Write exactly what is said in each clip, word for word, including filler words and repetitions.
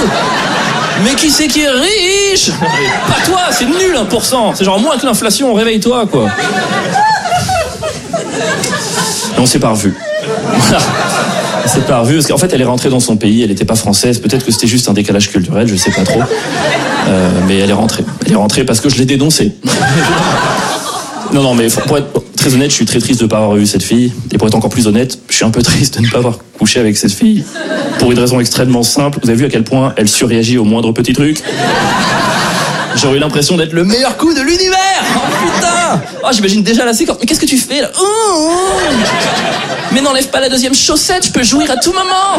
Mais qui c'est qui est riche? Pas toi, c'est nul un pour cent. C'est genre moins que l'inflation, réveille-toi quoi. Et on s'est pas revus. Voilà. On s'est pas revus parce qu'en fait elle est rentrée dans son pays, elle était pas française, peut-être que c'était juste un décalage culturel, je sais pas trop. Euh, mais elle est rentrée. Elle est rentrée parce que je l'ai dénoncée. Non, non, mais pour être très honnête, je suis très triste de ne pas avoir eu cette fille. Et pour être encore plus honnête, je suis un peu triste de ne pas avoir couché avec cette fille. Pour une raison extrêmement simple. Vous avez vu à quel point elle surréagit au moindre petit truc? J'aurais eu l'impression d'être le meilleur coup de l'univers. Oh putain. Oh, j'imagine déjà la séquence. Mais qu'est-ce que tu fais là? Oh, oh. Mais n'enlève pas la deuxième chaussette, je peux jouir à tout moment.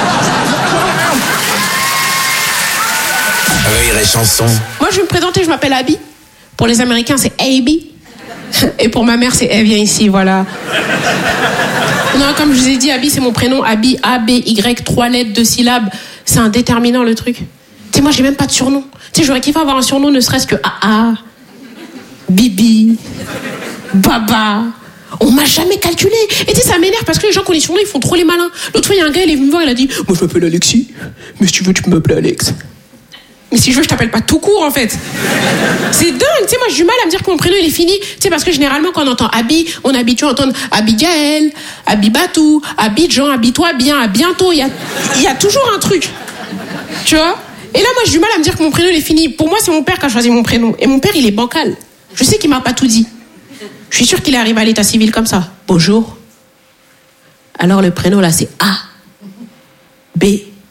Rire et chanson. Moi, je vais me présenter, je m'appelle Abby. Pour les Américains, c'est Abby. Et pour ma mère, c'est elle vient ici, voilà. Non, comme je vous ai dit, Abby, c'est mon prénom. Abby, A B Y, trois lettres, deux syllabes. C'est un déterminant, le truc. Tu sais, moi, j'ai même pas de surnom. Tu sais, j'aurais kiffé avoir un surnom, ne serait-ce que A A, Bibi, Baba. On m'a jamais calculé. Et tu sais, ça m'énerve parce que les gens qui ont des surnoms, ils font trop les malins. L'autre fois, il y a un gars, il est venu me voir, il a dit: moi, je m'appelle Alexis, mais si tu veux, tu peux m'appeler Alex. Mais si je veux, je t'appelle pas tout court, en fait. C'est dingue, tu sais, moi, j'ai du mal à me dire que mon prénom, il est fini. Tu sais, parce que généralement, quand on entend Abby, on est habitué à entendre Abigaël, Abibatou, Abidjan, Habille-toi bien, à bientôt. Il y a, il y a toujours un truc. Tu vois? Et là, moi, j'ai du mal à me dire que mon prénom, il est fini. Pour moi, c'est mon père qui a choisi mon prénom. Et mon père, il est bancal. Je sais qu'il m'a pas tout dit. Je suis sûre qu'il est arrivé à l'état civil comme ça. Bonjour. Alors, le prénom, là, c'est A, B,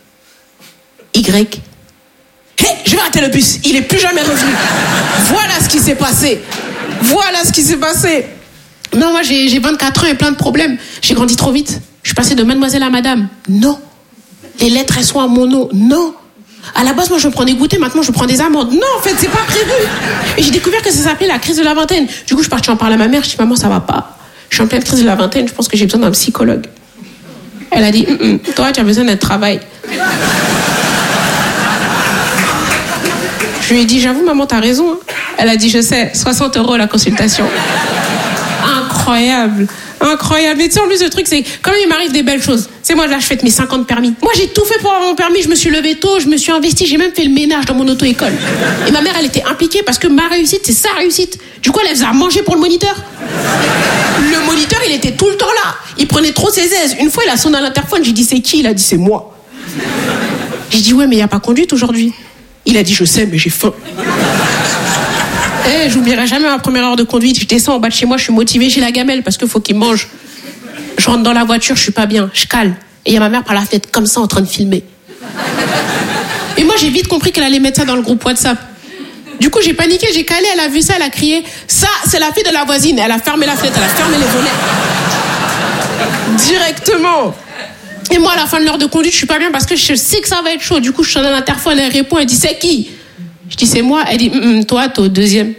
Y. Hé, hey, je vais rater le bus, il est plus jamais revenu. Voilà ce qui s'est passé. Voilà ce qui s'est passé. Non, moi j'ai, j'ai vingt-quatre ans et plein de problèmes. J'ai grandi trop vite. Je suis passée de mademoiselle à madame. Non. Les lettres, elles sont à mon nom. Non. À la base, moi je me prends des goûters, maintenant je prends des amendes. Non, en fait, c'est pas prévu. Et j'ai découvert que ça s'appelait la crise de la vingtaine. Du coup, je suis partie en parler à ma mère. Je dis: maman, ça va pas. Je suis en pleine crise de la vingtaine, je pense que j'ai besoin d'un psychologue. Elle a dit: toi, tu as besoin d'un travail. Je lui ai dit: j'avoue, maman, t'as raison. Hein. Elle a dit: je sais, soixante euros la consultation. Incroyable. Incroyable. Mais tu sais, en plus, le truc, c'est quand même, il m'arrive des belles choses. Tu sais, moi, là, je fête mes cinquante permis. Moi, j'ai tout fait pour avoir mon permis. Je me suis levée tôt, je me suis investie, j'ai même fait le ménage dans mon auto-école. Et ma mère, elle était impliquée parce que ma réussite, c'est sa réussite. Du coup, elle faisait à manger pour le moniteur. Le moniteur, il était tout le temps là. Il prenait trop ses aises. Une fois, il a sonné à l'interphone. J'ai dit: c'est qui? Il a dit: c'est moi. J'ai dit: ouais, mais il n'y a pas conduite aujourd'hui. Il a dit: je sais, mais j'ai faim. Eh, hey, j'oublierai jamais ma première heure de conduite. Je descends en bas de chez moi, je suis motivée, j'ai la gamelle parce qu'il faut qu'il mange. Je rentre dans la voiture, je suis pas bien, je cale. Et il y a ma mère par la fenêtre comme ça en train de filmer. Et moi, j'ai vite compris qu'elle allait mettre ça dans le groupe WhatsApp. Du coup, j'ai paniqué, j'ai calé, elle a vu ça, elle a crié: ça, c'est la fille de la voisine. Elle a fermé la fenêtre, elle a fermé les volets. Directement. Et moi, à la fin de l'heure de conduite, je suis pas bien parce que je sais que ça va être chaud. Du coup, je sonne à l'interphone, elle répond, elle dit: c'est qui? Je dis: c'est moi. Elle dit: mm, toi, t'es au deuxième.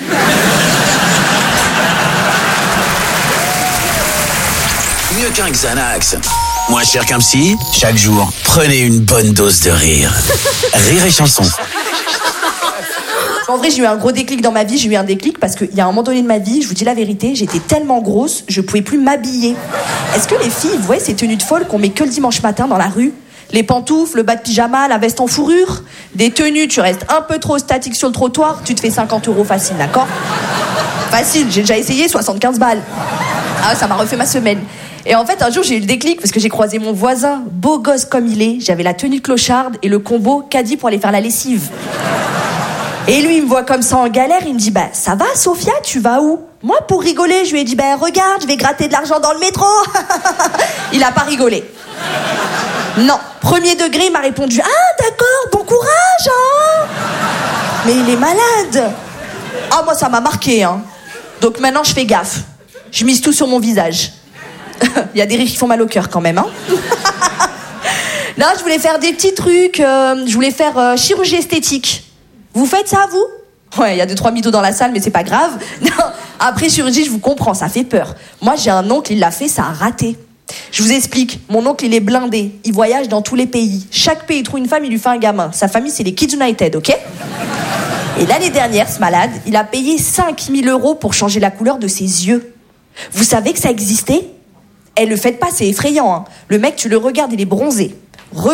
Mieux qu'un Xanax. Moins cher qu'un psy. Chaque jour, prenez une bonne dose de rire. Rire et chanson. En vrai, j'ai eu un gros déclic dans ma vie. J'ai eu un déclic parce qu'il y a un moment donné de ma vie, je vous dis la vérité, j'étais tellement grosse, je pouvais plus m'habiller. Est-ce que les filles, vous voyez ces tenues de folle qu'on met que le dimanche matin dans la rue? Les pantoufles, le bas de pyjama, la veste en fourrure. Des tenues, tu restes un peu trop statique sur le trottoir, tu te fais cinquante euros facile, d'accord? Facile, j'ai déjà essayé, soixante-quinze balles. Ah, ça m'a refait ma semaine. Et en fait, un jour, j'ai eu le déclic parce que j'ai croisé mon voisin, beau gosse comme il est. J'avais la tenue de clocharde et le combo caddie pour aller faire la lessive. Et lui, il me voit comme ça en galère, il me dit: bah, ça va, Sophia, tu vas où? Moi, pour rigoler, je lui ai dit: bah, regarde, je vais gratter de l'argent dans le métro. Il a pas rigolé. Non, premier degré, il m'a répondu: ah, d'accord, bon courage, hein. Mais il est malade. Ah, moi, ça m'a marqué, hein. Donc maintenant, je fais gaffe. Je mise tout sur mon visage. Il y a des rires qui font mal au cœur quand même, hein. Là, je voulais faire des petits trucs. Euh, je voulais faire euh, chirurgie esthétique. Vous faites ça, vous? Ouais, il y a deux, trois mythos dans la salle, mais c'est pas grave. Non, après chirurgie, je vous comprends, ça fait peur. Moi, j'ai un oncle, il l'a fait, ça a raté. Je vous explique, mon oncle, il est blindé. Il voyage dans tous les pays. Chaque pays, il trouve une femme, il lui fait un gamin. Sa famille, c'est les Kids United, ok? Et l'année dernière, ce malade, il a payé cinq mille euros pour changer la couleur de ses yeux. Vous savez que ça existait? Eh, le faites pas, c'est effrayant, hein. Le mec, tu le regardes, il est bronzé, rebeu,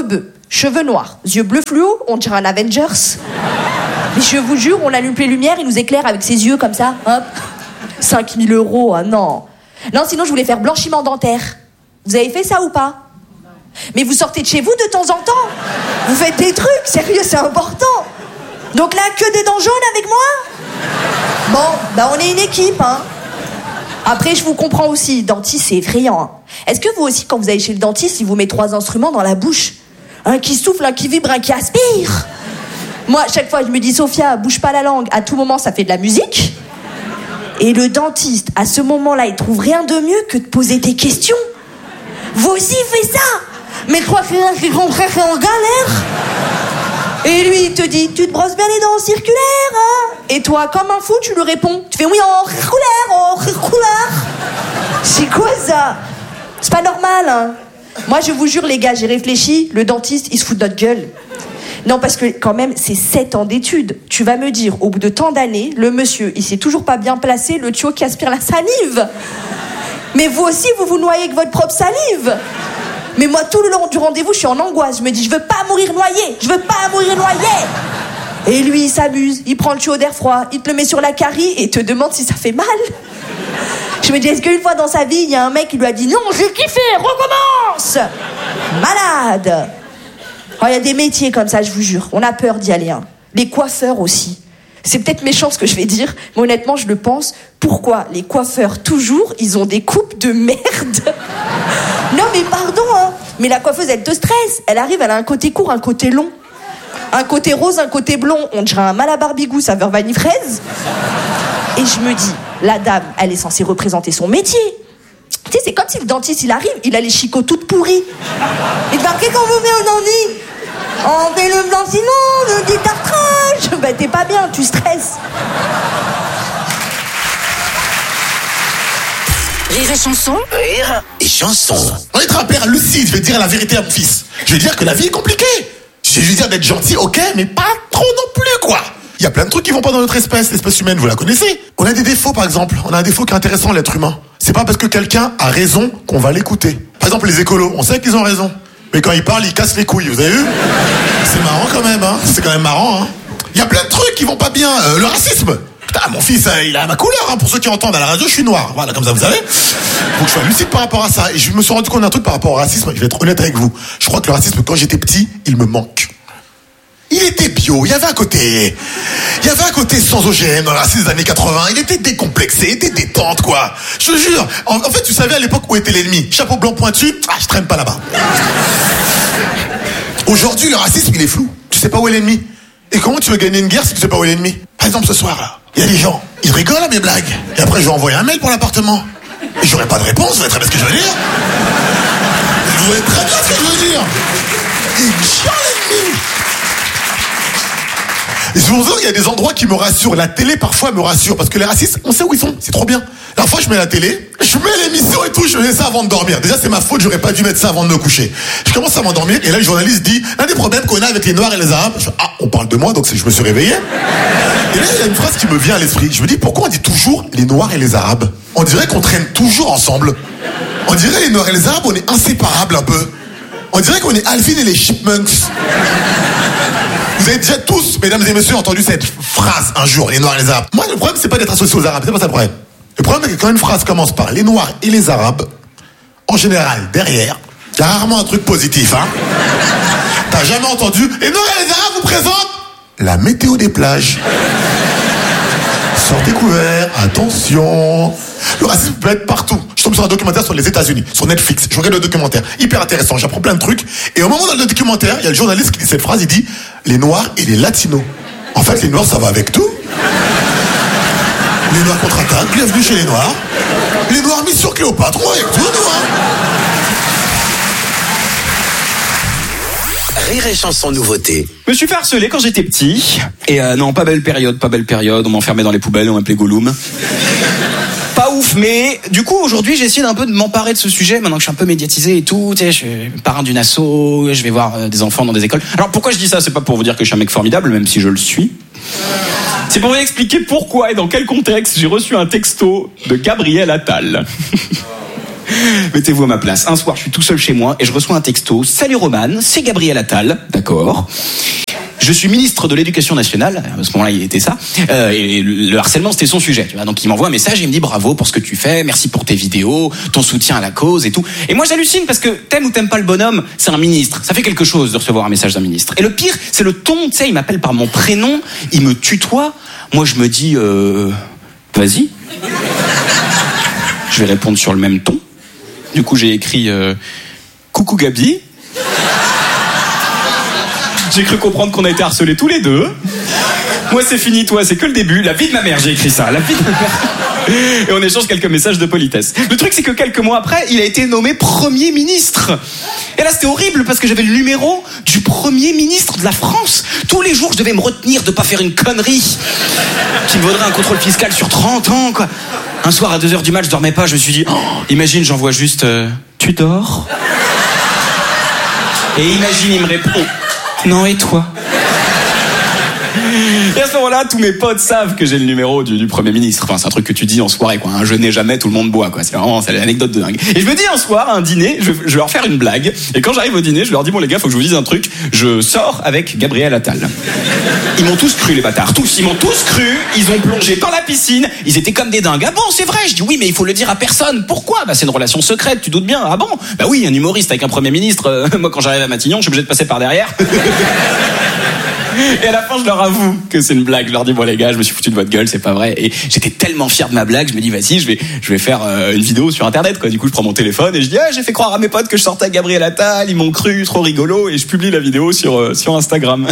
cheveux noirs, yeux bleus fluo, on dirait un Avengers. Mais je vous jure, on allume les lumières, il nous éclaire avec ses yeux comme ça, hop. cinq mille euros, ah non. Non, sinon je voulais faire blanchiment dentaire. Vous avez fait ça ou pas? Mais vous sortez de chez vous de temps en temps. Vous faites des trucs, sérieux, c'est important. Donc là, que des dents jaunes avec moi? Bon, bah on est une équipe, hein. Après, je vous comprends aussi, dentiste, c'est effrayant. Hein. Est-ce que vous aussi, quand vous allez chez le dentiste, il vous met trois instruments dans la bouche? Un qui souffle, un qui vibre, un qui aspire. Moi, chaque fois, je me dis, Sophia, bouge pas la langue. À tout moment, ça fait de la musique. Et le dentiste, à ce moment-là, il trouve rien de mieux que de poser tes questions. Vous aussi, faites ça. Mais trois frères qui rentrent en galère. Et lui, il te dit, tu te brosses bien les dents circulaires, hein? Et toi, comme un fou, tu lui réponds. Tu fais, oui, en circulaire, en circulaire. C'est quoi ça? C'est pas normal, hein? Moi, je vous jure, les gars, j'ai réfléchi. Le dentiste, il se fout de notre gueule. Non, parce que quand même, c'est sept ans d'études. Tu vas me dire, au bout de tant d'années, le monsieur, il s'est toujours pas bien placé, le tuyau qui aspire la salive. Mais vous aussi, vous vous noyez avec votre propre salive. Mais moi, tout le long du rendez-vous, je suis en angoisse. Je me dis, je veux pas mourir noyé. Je veux pas mourir noyé. Et lui, il s'amuse. Il prend le tuyau d'air froid. Il te le met sur la carie et te demande si ça fait mal. Je me dis, est-ce qu'une fois dans sa vie, il y a un mec qui lui a dit, non, j'ai kiffé, recommence. Malade. Oh, il y a des métiers comme ça, je vous jure. On a peur d'y aller. Hein. Les coiffeurs aussi. C'est peut-être méchant ce que je vais dire, mais honnêtement, je le pense. Pourquoi les coiffeurs, toujours, ils ont des coupes de merde? Non, mais pardon, hein. Mais la coiffeuse, elle te stresse. Elle arrive, elle a un côté court, un côté long. Un côté rose, un côté blond. On dirait un Malabarbigou, saveur vanille fraise. Et je me dis, la dame, elle est censée représenter son métier. Tu sais, c'est comme si le dentiste, il arrive, il a les chicots toutes pourries. Il marque, qu'est-ce qu'on vous met au dentiste? On fait le blanchiment, le détartrage. Bah, t'es pas bien, tu stresses. Rire et chanson. Rire et chanson. On est un père lucide, je vais dire la vérité à mon fils. Je vais dire que la vie est compliquée. Je vais lui dire d'être gentil, ok, mais pas trop non plus, quoi. Il y a plein de trucs qui vont pas dans notre espèce, l'espèce humaine, vous la connaissez. On a des défauts, par exemple. On a un défaut qui est intéressant, l'être humain. C'est pas parce que quelqu'un a raison qu'on va l'écouter. Par exemple, les écolos, on sait qu'ils ont raison. Mais quand ils parlent, ils cassent les couilles, vous avez vu? C'est marrant quand même, hein. C'est quand même marrant, hein. Il y a plein de trucs qui vont pas bien. Euh, le racisme. Putain, mon fils, euh, il a ma couleur, hein. Pour ceux qui entendent à la radio, je suis noir. Voilà, comme ça, vous savez. Faut que je sois lucide par rapport à ça. Et je me suis rendu compte d'un truc par rapport au racisme. Je vais être honnête avec vous. Je crois que le racisme, quand j'étais petit, il me manque. Il était bio, il y avait un côté... Il y avait un côté sans O G M dans le racisme des années quatre-vingts. Il était décomplexé, il était détente, quoi. Je te jure. En, en fait, tu savais à l'époque où était l'ennemi. Chapeau blanc pointu, ah, je traîne pas là-bas. Aujourd'hui, le racisme, il est flou. Tu sais pas où est l'ennemi. Et comment tu veux gagner une guerre si tu sais pas où est l'ennemi? Par exemple, ce soir, là, il y a des gens, ils rigolent à mes blagues. Et après, je vais envoyer un mail pour l'appartement. Et j'aurai pas de réponse, vous voyez très bien ce que je veux dire. Vous voyez très bien ce que je veux dire. Il est chiant, l'ennemi. Et c'est pour ça qu'il y a des endroits qui me rassurent. La télé, parfois, me rassure. Parce que les racistes, on sait où ils sont. C'est trop bien. La fois, je mets la télé, je mets l'émission et tout, je mets ça avant de dormir. Déjà, c'est ma faute, j'aurais pas dû mettre ça avant de me coucher. Je commence à m'endormir, et là, le journaliste dit, l'un des problèmes qu'on a avec les Noirs et les Arabes. Je fais, ah, on parle de moi, donc je me suis réveillé. Et là, il y a une phrase qui me vient à l'esprit. Je me dis, pourquoi on dit toujours les Noirs et les Arabes? On dirait qu'on traîne toujours ensemble. On dirait les Noirs et les Arabes, on est inséparables un peu. On dirait qu'on est Alvin et les Chipmunks. Vous avez déjà tous, mesdames et messieurs, entendu cette phrase un jour, les Noirs et les Arabes. Moi, le problème, c'est pas d'être associé aux Arabes, c'est pas ça le problème. Le problème, c'est que quand une phrase commence par les Noirs et les Arabes, en général, derrière, il y a rarement un truc positif, hein. T'as jamais entendu, les Noirs et les Arabes vous présentent la météo des plages. Sortez couverts, attention. Le racisme peut être partout. Je tombe sur un documentaire sur les États-Unis, sur Netflix. Je regarde le documentaire, hyper intéressant. J'apprends plein de trucs. Et au moment dans le documentaire, il y a le journaliste qui dit cette phrase. Il dit les Noirs et les Latinos. En fait, les Noirs, ça va avec tout. Les Noirs contre-attaquent. Bienvenue chez les Noirs. Les Noirs mis sur Cléopâtre. On va avec tout, nous, hein. Rire et chanson nouveauté. Je me suis fait harceler quand j'étais petit. Et euh, non, pas belle période, pas belle période. On m'enfermait dans les poubelles, on m'appelait Gollum. Pas ouf, mais du coup, aujourd'hui, j'ai essayé d'un peu de m'emparer de ce sujet, maintenant que je suis un peu médiatisé et tout. Tu sais, je suis parrain d'une asso, je vais voir euh, des enfants dans des écoles. Alors pourquoi je dis ça? C'est pas pour vous dire que je suis un mec formidable, même si je le suis. C'est pour vous expliquer pourquoi et dans quel contexte j'ai reçu un texto de Gabriel Attal. Mettez-vous à ma place. Un soir, je suis tout seul chez moi et je reçois un texto. Salut Roman, c'est Gabriel Attal. D'accord. Je suis ministre de l'Éducation nationale. À ce moment-là, il était ça. Euh, et le harcèlement, c'était son sujet. Tu vois. Donc, il m'envoie un message et il me dit bravo pour ce que tu fais, merci pour tes vidéos, ton soutien à la cause et tout. Et moi, j'hallucine parce que t'aimes ou t'aimes pas le bonhomme, c'est un ministre. Ça fait quelque chose de recevoir un message d'un ministre. Et le pire, c'est le ton. Tu sais, il m'appelle par mon prénom, il me tutoie. Moi, je me dis, euh, vas-y. Je vais répondre sur le même ton. Du coup, j'ai écrit euh, coucou Gabi. J'ai cru comprendre qu'on a été harcelés tous les deux. Moi, c'est fini, toi, c'est que le début. La vie de ma mère, j'ai écrit ça. La vie de ma mère. Et on échange quelques messages de politesse. Le truc, c'est que quelques mois après, il a été nommé Premier ministre. Et là, c'était horrible parce que j'avais le numéro du Premier ministre de la France. Tous les jours, je devais me retenir de pas faire une connerie qui me vaudrait un contrôle fiscal sur trente ans, quoi. Un soir, à deux heures du mat, je dormais pas. Je me suis dit, oh, imagine, j'envoie juste euh, tu dors? Et imagine, il me répond, non, et toi? Et à ce moment-là, tous mes potes savent que j'ai le numéro du, du Premier ministre. Enfin, c'est un truc que tu dis en soirée, quoi. Un je n'ai jamais, tout le monde boit, quoi. C'est vraiment, c'est l'anecdote de dingue. Et je me dis un soir, à un dîner, je, je vais leur faire une blague. Et quand j'arrive au dîner, je leur dis, bon les gars, faut que je vous dise un truc. Je sors avec Gabriel Attal. Ils m'ont tous cru, les bâtards. Tous, ils m'ont tous cru. Ils ont plongé dans la piscine. Ils étaient comme des dingues. Ah bon, c'est vrai? Je dis oui, mais il faut le dire à personne. Pourquoi? Bah, c'est une relation secrète, tu doutes bien. Ah bon? Bah oui, un humoriste avec un Premier ministre. Euh, moi, quand j'arrive à Matignon, je suis obligé de passer par derrière. Et à la fin, je leur avoue que c'est une blague. Je leur dis, bon les gars, je me suis foutu de votre gueule, c'est pas vrai. Et j'étais tellement fier de ma blague, je me dis, vas-y, je vais, je vais faire euh, une vidéo sur Internet, quoi. Du coup, je prends mon téléphone et je dis, ah, j'ai fait croire à mes potes que je sortais avec Gabriel Attal, ils m'ont cru, trop rigolo, et je publie la vidéo sur, euh, sur Instagram.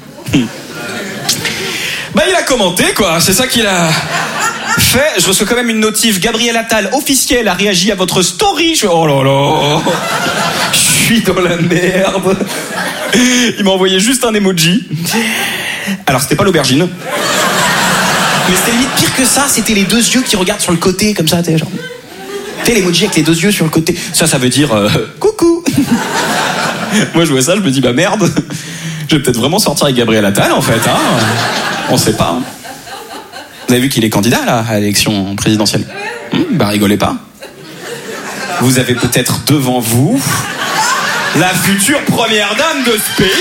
Bah, il a commenté, quoi. C'est ça qu'il a fait. Je reçois quand même une notif. Gabriel Attal, officiel, a réagi à votre story. Je fais, oh là là. Je suis dans la merde. Il m'a envoyé juste un emoji. Alors, c'était pas l'aubergine. Mais c'était limite pire que ça. C'était les deux yeux qui regardent sur le côté, comme ça, t'es genre. T'es l'emoji avec les deux yeux sur le côté. Ça, ça veut dire euh, coucou. Moi, je vois ça, je me dis, bah merde. Je vais peut-être vraiment sortir avec Gabriel Attal, en fait. Hein. On sait pas. Hein. Vous avez vu qu'il est candidat, là, à l'élection présidentielle? Hum, Bah, rigolez pas. Vous avez peut-être devant vous la future première dame de ce pays.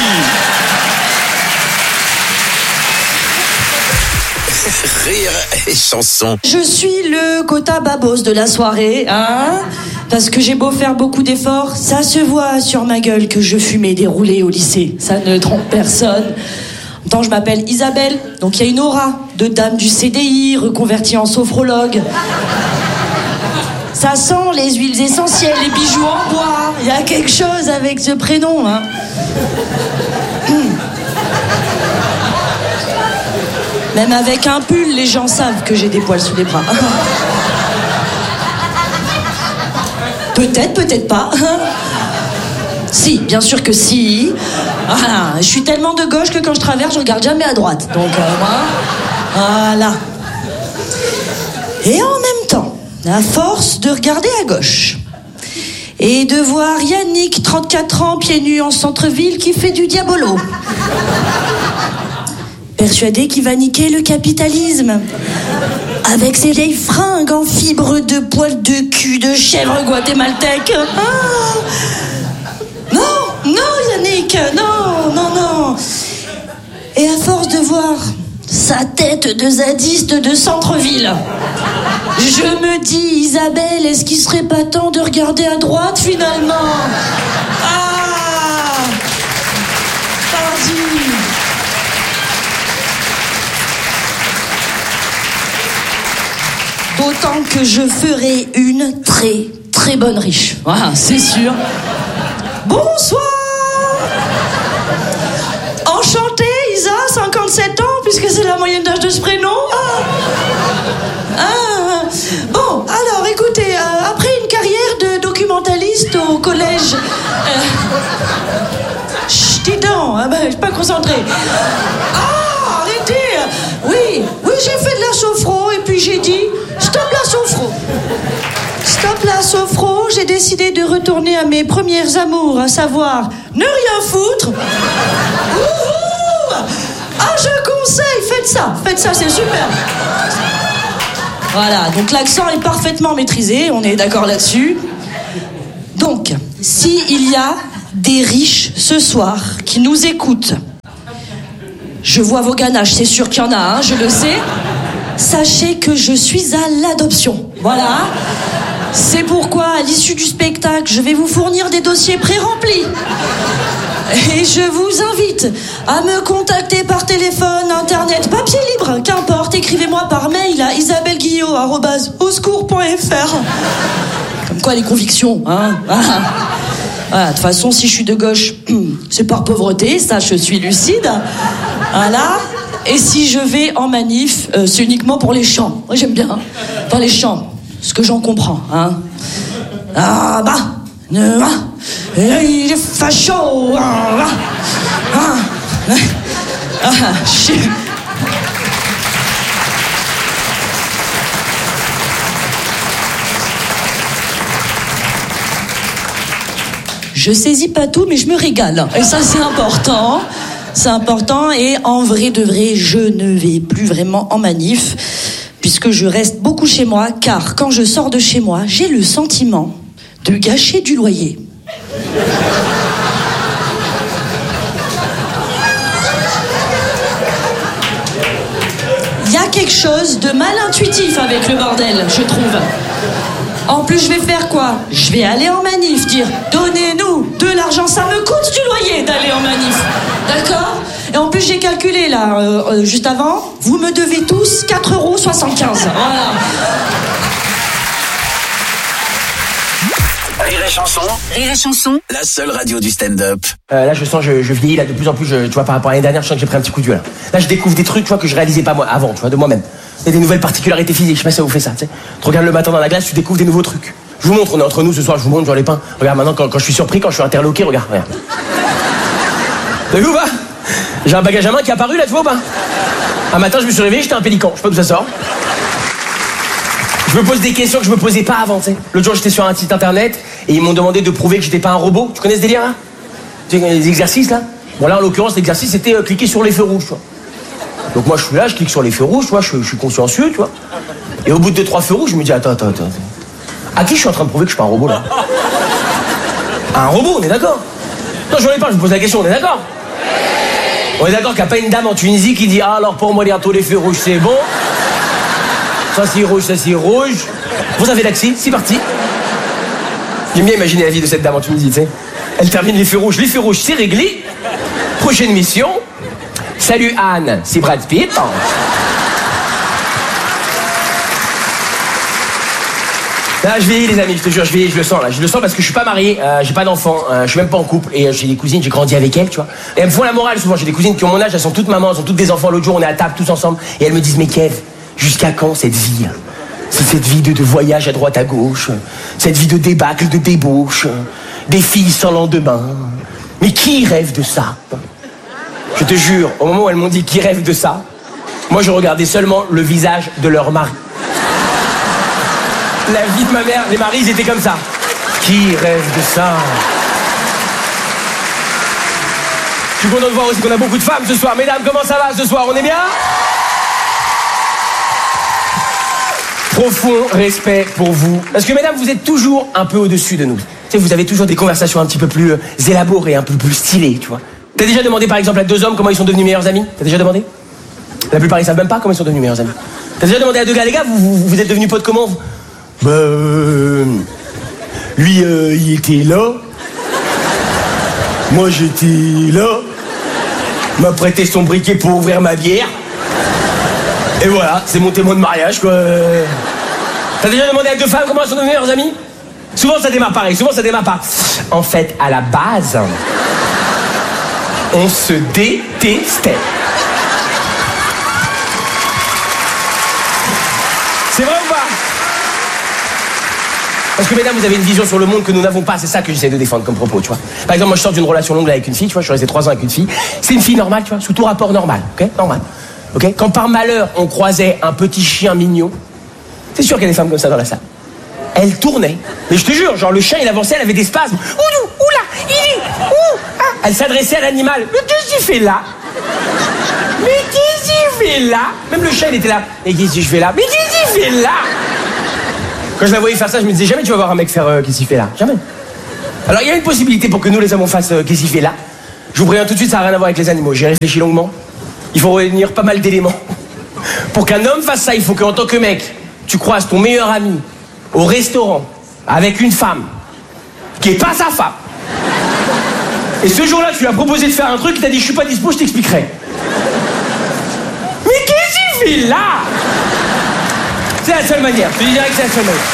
Rire et chanson. Je suis le quota babos de la soirée, hein? Parce que j'ai beau faire beaucoup d'efforts, ça se voit sur ma gueule que je fumais des roulés au lycée. Ça ne trompe personne. En même temps, je m'appelle Isabelle, donc il y a une aura de dame du C D I reconvertie en sophrologue. Ça sent les huiles essentielles, les bijoux en bois. Il y a quelque chose avec ce prénom, hein. Même avec un pull, les gens savent que j'ai des poils sous les bras. Peut-être, peut-être pas. Si, bien sûr que si. Voilà, je suis tellement de gauche que quand je traverse, je regarde jamais à droite. Donc, euh, voilà. Et en même temps, à force de regarder à gauche et de voir Yannick, trente-quatre ans, pieds nus en centre-ville, qui fait du diabolo, persuadé qu'il va niquer le capitalisme avec ses vieilles fringues en fibres de poils de cul de chèvre guatémaltèque. Ah non, non Yannick, non, non, non. Et à force de voir sa tête de zadiste de centre-ville, je me dis, Isabelle, est-ce qu'il serait pas temps de regarder à droite finalement? Ah, pardi. D'autant que je ferai une très, très bonne riche. Voilà, c'est sûr. Bonsoir. Enchantée, Isa, cinquante-sept ans, puisque c'est la moyenne d'âge de ce prénom. Ah. Ah. Bon, alors, écoutez, euh, après une carrière de documentaliste au collège... Euh... Chut, dis donc, ah ben, je suis pas concentrée. Ah, arrêtez. Oui, oui, j'ai fait de la sophro, et puis j'ai dit... Stop la sophro. Stop la sophro, j'ai décidé de retourner à mes premières amours, à savoir ne rien foutre. Ouhou. Ah, je conseille, faites ça, faites ça, c'est super. Voilà, donc l'accent est parfaitement maîtrisé, on est d'accord là-dessus. Donc, s'il y a des riches ce soir qui nous écoutent, je vois vos ganaches, c'est sûr qu'il y en a, hein, je le sais. Sachez que je suis à l'adoption. Voilà. C'est pourquoi, à l'issue du spectacle, je vais vous fournir des dossiers pré-remplis. Et je vous invite à me contacter par téléphone, internet, papier libre, qu'importe. Écrivez-moi par mail à isabelle guillot arobase au secours point f r. Comme quoi les convictions, hein. Voilà. Voilà, de toute façon, si je suis de gauche, c'est par pauvreté, ça, je suis lucide. Voilà. Et si je vais en manif, euh, c'est uniquement pour les chants. Moi, j'aime bien. Hein. Enfin, les chants. Ce que j'en comprends, hein. Ah, bah. Euh, bah. Il est facho. Ah, bah. Ah. Ah, je suis... Je saisis pas tout, mais je me régale. Et ça, c'est important. C'est important. Et en vrai de vrai, je ne vais plus vraiment en manif, puisque je reste beaucoup chez moi, car quand je sors de chez moi, j'ai le sentiment de gâcher du loyer. Il y a quelque chose de mal intuitif avec le bordel, je trouve. En plus, je vais faire quoi? Je vais aller en manif, dire « Donnez-nous de l'argent, ça me coûte du loyer d'aller en manif. » D'accord? Et en plus, j'ai calculé, là, euh, euh, juste avant, vous me devez tous quatre euros soixante-quinze. Voilà. Rire et chanson. Rire et chanson. La seule radio du stand-up. Euh, là, je sens, je, je vieillis, là, de plus en plus, je, tu vois, par rapport à l'année dernière, je sens que j'ai pris un petit coup de vieux, là. Là, je découvre des trucs, tu vois, que je réalisais pas moi, avant, tu vois, de moi-même. Il y a des nouvelles particularités physiques, je sais pas si ça vous fait ça, tu sais. Tu regardes le matin dans la glace, tu découvres des nouveaux trucs. Je vous montre, on est entre nous ce soir, je vous montre, genre les pains. Regarde maintenant, quand, quand je suis surpris, quand je suis interloqué, regarde, regarde. T'as vu ou pas? J'ai un bagage à main qui est apparu, là, tu vois ou pas? Un matin, je me suis réveillé, j'étais un pélican, je sais pas d'où ça sort. Je me pose des questions que je me posais pas avant, tu sais. L'autre jour, j'étais sur un site internet, et ils m'ont demandé de prouver que j'étais pas un robot. Tu connais ce délire, là? Tu sais, les exercices, là? Bon, là, en l'occurrence, l'exercice, c'était euh, cliquer sur les feux rouges, tu vois. Donc moi je suis là, je clique sur les feux rouges, tu vois, je, je suis consciencieux, tu vois. Et au bout de deux, trois feux rouges, je me dis attends, attends, attends. À qui je suis en train de prouver que je suis pas un robot là? Un robot, on est d'accord? Non, je n'en ai pas, je me pose la question, on est d'accord? On est d'accord qu'il n'y a pas une dame en Tunisie qui dit ah alors pour moi bientôt les feux rouges c'est bon. Ça c'est rouge, ça c'est rouge. Vous avez l'accès, c'est parti. J'aime bien imaginer la vie de cette dame en Tunisie, tu sais. Elle termine les feux rouges, les feux rouges c'est réglé. Prochaine mission. Salut Anne, c'est Brad Pitt. Là, je vieillis les amis, je te jure, je vieillis, je le sens là. Je le sens parce que je suis pas marié, euh, j'ai pas d'enfant, euh, je suis même pas en couple et euh, j'ai des cousines, j'ai grandi avec elles, tu vois. Et elles me font la morale souvent, j'ai des cousines qui ont mon âge, elles sont toutes mamans, elles ont toutes des enfants. L'autre jour, on est à table tous ensemble et elles me disent mais Kev, jusqu'à quand cette vie? C'est cette vie de, de voyage à droite à gauche, cette vie de débâcle, de débauche, des filles sans lendemain. Mais qui rêve de ça? Je te jure, au moment où elles m'ont dit qui rêve de ça, moi je regardais seulement le visage de leur mari. La vie de ma mère, les maris ils étaient comme ça. Qui rêve de ça? Je suis content de voir aussi qu'on a beaucoup de femmes ce soir. Mesdames, comment ça va ce soir? On est bien? Profond respect pour vous. Parce que mesdames, vous êtes toujours un peu au-dessus de nous. Tu sais, vous avez toujours des conversations un petit peu plus euh, élaborées, un peu plus stylées, tu vois. T'as déjà demandé par exemple à deux hommes comment ils sont devenus meilleurs amis? T'as déjà demandé? La plupart ils savent même pas comment ils sont devenus meilleurs amis. T'as déjà demandé à deux gars, les gars, vous, vous, vous êtes devenus potes comment? Bah euh, lui euh, il était là. Moi j'étais là. Il m'a prêté son briquet pour ouvrir ma bière. Et voilà, c'est mon témoin de mariage quoi. T'as déjà demandé à deux femmes comment elles sont devenues meilleures amies? Souvent ça démarre pareil, souvent ça démarre pas. En fait, à la base, on se détestait. C'est vrai ou pas? Parce que mesdames, vous avez une vision sur le monde que nous n'avons pas, c'est ça que j'essaie de défendre comme propos, tu vois. Par exemple, moi je sors d'une relation longue avec une fille, tu vois, je suis resté trois ans avec une fille. C'est une fille normale, tu vois, sous tout rapport normal, ok? Normal. Ok? Quand par malheur on croisait un petit chien mignon, c'est sûr qu'il y a des femmes comme ça dans la salle. Elle tournait, mais je te jure, genre le chien il avançait, elle avait des spasmes. Oulou, oula, il est, ouh, ah. Elle s'adressait à l'animal. Mais qu'est-ce qu'il fait là? Mais qu'est-ce qu'il fait là? Même le chien il était là. Mais qu'est-ce que je fais là? Mais qu'est-ce qu'il fait là? Quand je la voyais faire ça, je me disais jamais tu vas voir un mec faire euh, qu'est-ce qu'il fait là. Jamais. Alors il y a une possibilité pour que nous les hommes on fasse euh, qu'est-ce qu'il fait là. Je vous préviens tout de suite, ça n'a rien à voir avec les animaux. J'ai réfléchi longuement. Il faut réunir pas mal d'éléments. Pour qu'un homme fasse ça, il faut qu'en tant que mec, tu croises ton meilleur ami au restaurant avec une femme qui est pas sa femme. Et ce jour-là, tu lui as proposé de faire un truc, il t'a dit je suis pas dispo, je t'expliquerai. Mais qu'est-ce qu'il fait là? C'est la seule manière, je te dirais que c'est la seule manière.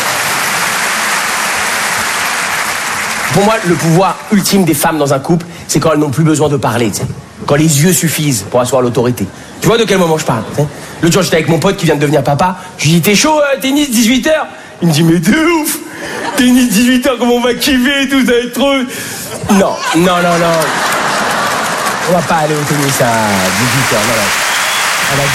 Pour moi, le pouvoir ultime des femmes dans un couple, c'est quand elles n'ont plus besoin de parler, tu sais. Quand les yeux suffisent pour asseoir l'autorité. Tu vois de quel moment je parle, tu sais. L'autre jour, j'étais avec mon pote qui vient de devenir papa. Je lui dis, t'es chaud, euh, tennis, dix-huit heures? Il me dit, mais de ouf! Tennis, dix-huit heures, comment on va kiffer et tout, ça va être trop... Non, non, non, non. On va pas aller au tennis à dix-huit heures, non, non. On a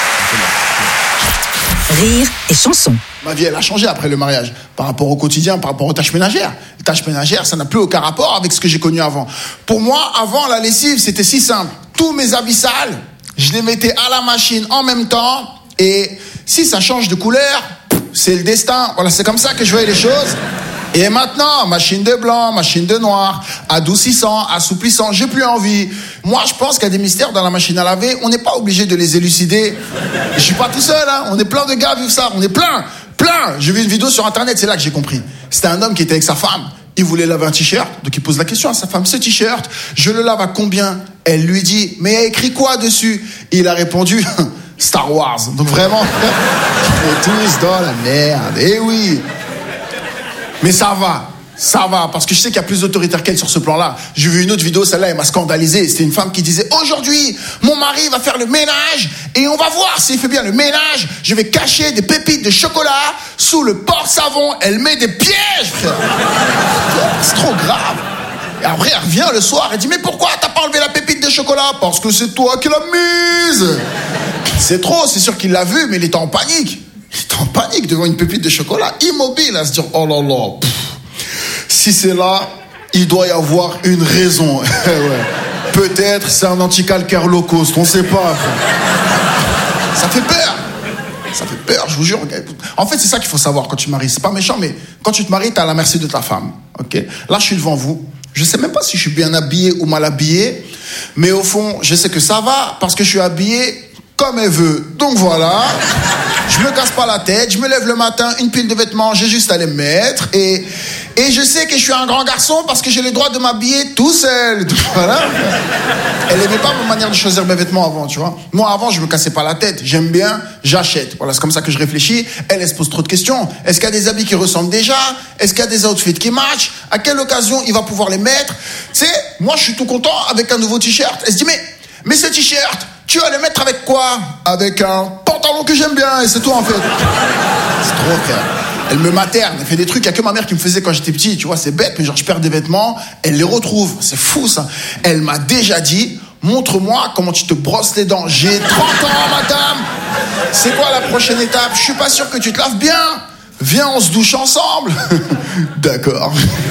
dit... Rire et chanson. Ma vie, elle a changé après le mariage, par rapport au quotidien, par rapport aux tâches ménagères. Les tâches ménagères, ça n'a plus aucun rapport avec ce que j'ai connu avant. Pour moi, avant, la lessive, c'était si simple. Tous mes habits sales, je les mettais à la machine en même temps, et si ça change de couleur, c'est le destin. Voilà, c'est comme ça que je voyais les choses. Et maintenant, machine de blanc, machine de noir, adoucissant, assouplissant, j'ai plus envie. Moi, je pense qu'il y a des mystères dans la machine à laver, on n'est pas obligé de les élucider. Je suis pas tout seul, hein. On est plein de gars à vivre ça, on est plein. Plein. J'ai vu une vidéo sur internet, c'est là que j'ai compris. C'était un homme qui était avec sa femme. Il voulait laver un t-shirt, donc il pose la question à sa femme, ce t-shirt, je le lave à combien? Elle lui dit, mais il y a écrit quoi dessus? Il a répondu, Star Wars. Donc vraiment, on est tous dans la merde. Eh oui. Mais ça va. Ça va, parce que je sais qu'il y a plus d'autoritaire qu'elle sur ce plan-là. J'ai vu une autre vidéo, celle-là, elle m'a scandalisé. C'était une femme qui disait, aujourd'hui, mon mari va faire le ménage et on va voir s'il fait bien le ménage. Je vais cacher des pépites de chocolat sous le porte-savon. Elle met des pièges, frère. C'est trop grave. Et après, elle revient le soir, elle dit, mais pourquoi t'as pas enlevé la pépite de chocolat? Parce que c'est toi qui l'as mise. C'est trop, c'est sûr qu'il l'a vu, mais il était en panique. Il était en panique devant une pépite de chocolat, immobile, à se dire, oh là là, pff. Si c'est là, il doit y avoir une raison. Ouais. Peut-être c'est un anticalcaire low cost, on sait pas. Ça fait peur. Ça fait peur, je vous jure. En fait, c'est ça qu'il faut savoir quand tu te maries. C'est pas méchant, mais quand tu te maries, t'es à la merci de ta femme. Ok. Là, je suis devant vous. Je sais même pas si je suis bien habillé ou mal habillé, mais au fond, je sais que ça va parce que je suis habillé comme elle veut. Donc voilà, je me casse pas la tête, je me lève le matin, une pile de vêtements, j'ai juste à les mettre et, et je sais que je suis un grand garçon parce que j'ai le droit de m'habiller tout seul. Donc voilà. Elle aimait pas ma manière de choisir mes vêtements avant, tu vois. Moi avant, je me cassais pas la tête, j'aime bien, j'achète. Voilà, c'est comme ça que je réfléchis. Elle, elle se pose trop de questions. Est-ce qu'il y a des habits qui ressemblent déjà? Est-ce qu'il y a des outfits qui matchent? À quelle occasion il va pouvoir les mettre? Tu sais, moi je suis tout content avec un nouveau t-shirt. Elle se dit mais, mais ce t-shirt, tu vas le mettre avec quoi? Avec un pantalon que j'aime bien, et c'est tout en fait. C'est trop, frère. Elle me materne, elle fait des trucs, il n'y a que ma mère qui me faisait quand j'étais petit, tu vois, c'est bête, mais genre je perds des vêtements, elle les retrouve, c'est fou ça. Elle m'a déjà dit, montre-moi comment tu te brosses les dents. J'ai trente ans, madame. C'est quoi la prochaine étape? Je suis pas sûr que tu te laves bien. Viens, on se douche ensemble. D'accord.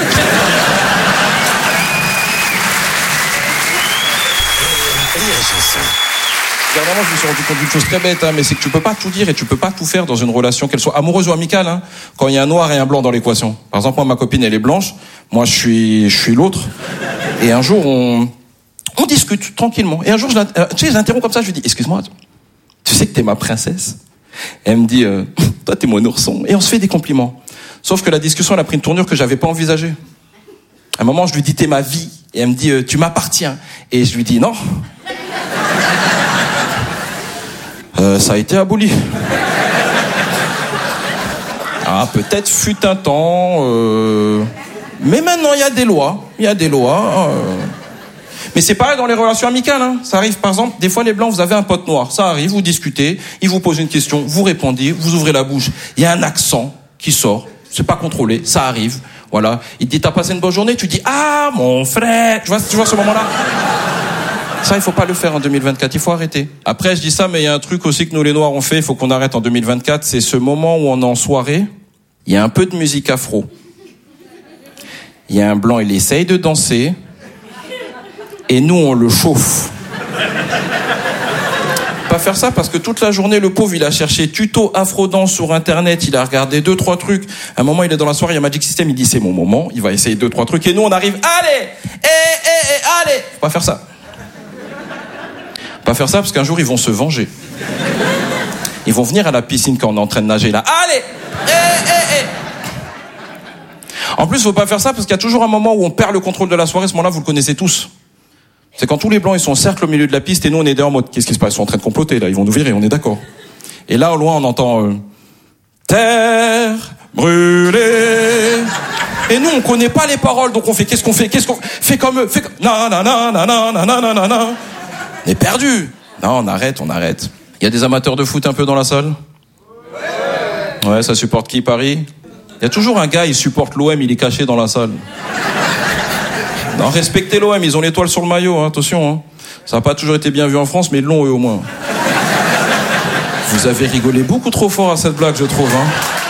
Dernièrement, je me suis rendu compte d'une chose très bête, hein, mais c'est que tu peux pas tout dire et tu peux pas tout faire dans une relation, qu'elle soit amoureuse ou amicale, hein, quand il y a un noir et un blanc dans l'équation. Par exemple, moi, ma copine, elle est blanche, moi, je suis, je suis l'autre. Et un jour, on, on discute tranquillement. Et un jour, je l'in- euh, tu sais, je l'interromps comme ça, je lui dis, excuse-moi, tu sais que t'es ma princesse? Et elle me dit, euh, toi, t'es mon ourson. Et on se fait des compliments. Sauf que la discussion, elle a pris une tournure que j'avais pas envisagée. À un moment, je lui dis, t'es ma vie. Et elle me dit, euh, tu m'appartiens. Et je lui dis, non. Euh, ça a été aboli. Ah, peut-être fut un temps. Euh... Mais maintenant, il y a des lois. Il y a des lois. Euh... Mais c'est pareil dans les relations amicales. Hein. Ça arrive, par exemple, des fois, les blancs, vous avez un pote noir. Ça arrive, vous discutez, il vous pose une question, vous répondez, vous ouvrez la bouche. Il y a un accent qui sort. C'est pas contrôlé, ça arrive. Voilà. Il te dit, t'as passé une bonne journée? Tu dis, ah, mon frère. Tu vois, tu vois ce moment-là? Ça, il faut pas le faire en deux mille vingt-quatre, il faut arrêter. Après, je dis ça, mais il y a un truc aussi que nous les Noirs on fait, il faut qu'on arrête en deux mille vingt-quatre, c'est ce moment où on est en soirée, il y a un peu de musique afro. Il y a un blanc, il essaye de danser, et nous, on le chauffe. Pas faire ça parce que toute la journée, le pauvre, il a cherché tuto afro-dance sur Internet, il a regardé deux, trois trucs. À un moment, il est dans la soirée, il y a Magic System, il dit c'est mon moment, il va essayer deux, trois trucs. Et nous, on arrive, allez, eh, eh, eh, allez. Faut pas faire ça. Pas faire ça parce qu'un jour, ils vont se venger. Ils vont venir à la piscine quand on est en train de nager, là. Allez, eh, eh, eh. En plus, faut pas faire ça parce qu'il y a toujours un moment où on perd le contrôle de la soirée. Ce moment-là, vous le connaissez tous. C'est quand tous les blancs ils sont en cercle au milieu de la piste et nous on est derrière en mode qu'est-ce qui se passe, ils sont en train de comploter là, ils vont nous virer, on est d'accord. Et là au loin on entend euh, terre brûlée. Et nous on connaît pas les paroles donc on fait qu'est-ce qu'on fait, qu'est-ce qu'on fait comme eux, fait comme na na na na na na na na na. On est perdu. Non, on arrête, on arrête. Il y a des amateurs de foot un peu dans la salle. Ouais, ça supporte qui Paris? Il y a toujours un gars, il supporte l'O M, il est caché dans la salle. Non, respectez l'O M, ils ont l'étoile sur le maillot, hein, attention. Hein. Ça n'a pas toujours été bien vu en France, mais ils l'ont eux au moins. Vous avez rigolé beaucoup trop fort à cette blague, je trouve. Hein.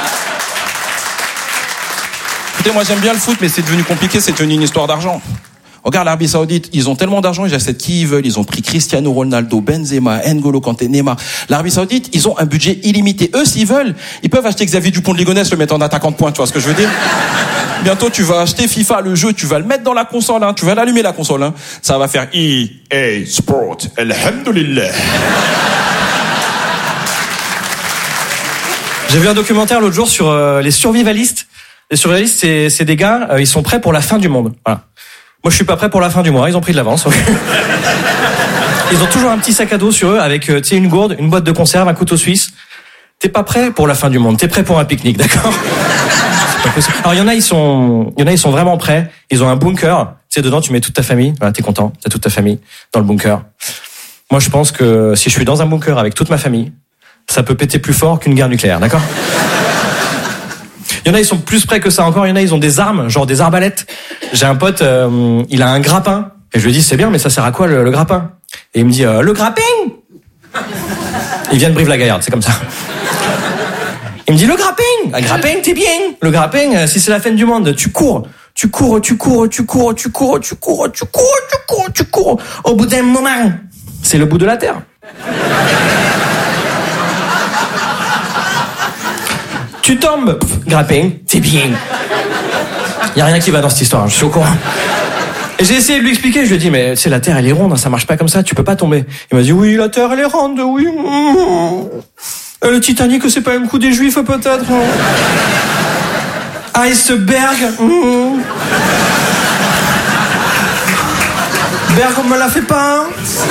Écoutez, moi j'aime bien le foot, mais c'est devenu compliqué, c'est devenu une histoire d'argent. Regarde l'Arabie Saoudite, ils ont tellement d'argent, ils achètent qui ils veulent. Ils ont pris Cristiano Ronaldo, Benzema, N'Golo Kanté, Neymar. L'Arabie Saoudite, ils ont un budget illimité. Eux, s'ils veulent, ils peuvent acheter Xavier Dupont de Ligonnès, le mettre en attaquant de pointe, tu vois ce que je veux dire? Bientôt, tu vas acheter FIFA, le jeu, tu vas le mettre dans la console, hein. Tu vas l'allumer la console, hein. Ça va faire E A Sport, alhamdulillah. J'ai vu un documentaire l'autre jour sur euh, les survivalistes. Les survivalistes, c'est, c'est des gars, euh, ils sont prêts pour la fin du monde. Voilà. Moi, je suis pas prêt pour la fin du mois. Ils ont pris de l'avance. Ils ont toujours un petit sac à dos sur eux avec, euh, tu sais, une gourde, une boîte de conserve, un couteau suisse. T'es pas prêt pour la fin du monde. T'es prêt pour un pique-nique, d'accord? C'est pas possible. Alors, il y en a, ils sont, il y en a, ils sont vraiment prêts. Ils ont un bunker. Tu sais, dedans, tu mets toute ta famille. Voilà, t'es content. T'as toute ta famille dans le bunker. Moi, je pense que si je suis dans un bunker avec toute ma famille, ça peut péter plus fort qu'une guerre nucléaire, d'accord? Il y en a, ils sont plus près que ça encore. Il y en a, ils ont des armes, genre des arbalètes. J'ai un pote, euh, il a un grappin. Et je lui dis, c'est bien, mais ça sert à quoi le, le grappin? Et il me dit, euh, le grappin? Il vient de Brive-la-Gaillarde, c'est comme ça. Il me dit, le grappin? Un grappin, t'es bien. Le grappin, euh, si c'est la fin du monde, tu cours. Tu cours, tu cours, tu cours, tu cours, tu cours, tu cours, tu cours, tu cours. Au bout d'un moment, c'est le bout de la terre. Tu tombes, pff, grappin, c'est bien. Il y a rien qui va dans cette histoire, je suis au courant. Et j'ai essayé de lui expliquer, je lui ai dit, mais c'est la Terre, elle est ronde, ça marche pas comme ça, tu peux pas tomber. Il m'a dit, oui, la Terre, elle est ronde, oui. Euh, le Titanic, c'est pas un coup des Juifs, peut-être. Iceberg. Mmh. Berg, on me la fait pas.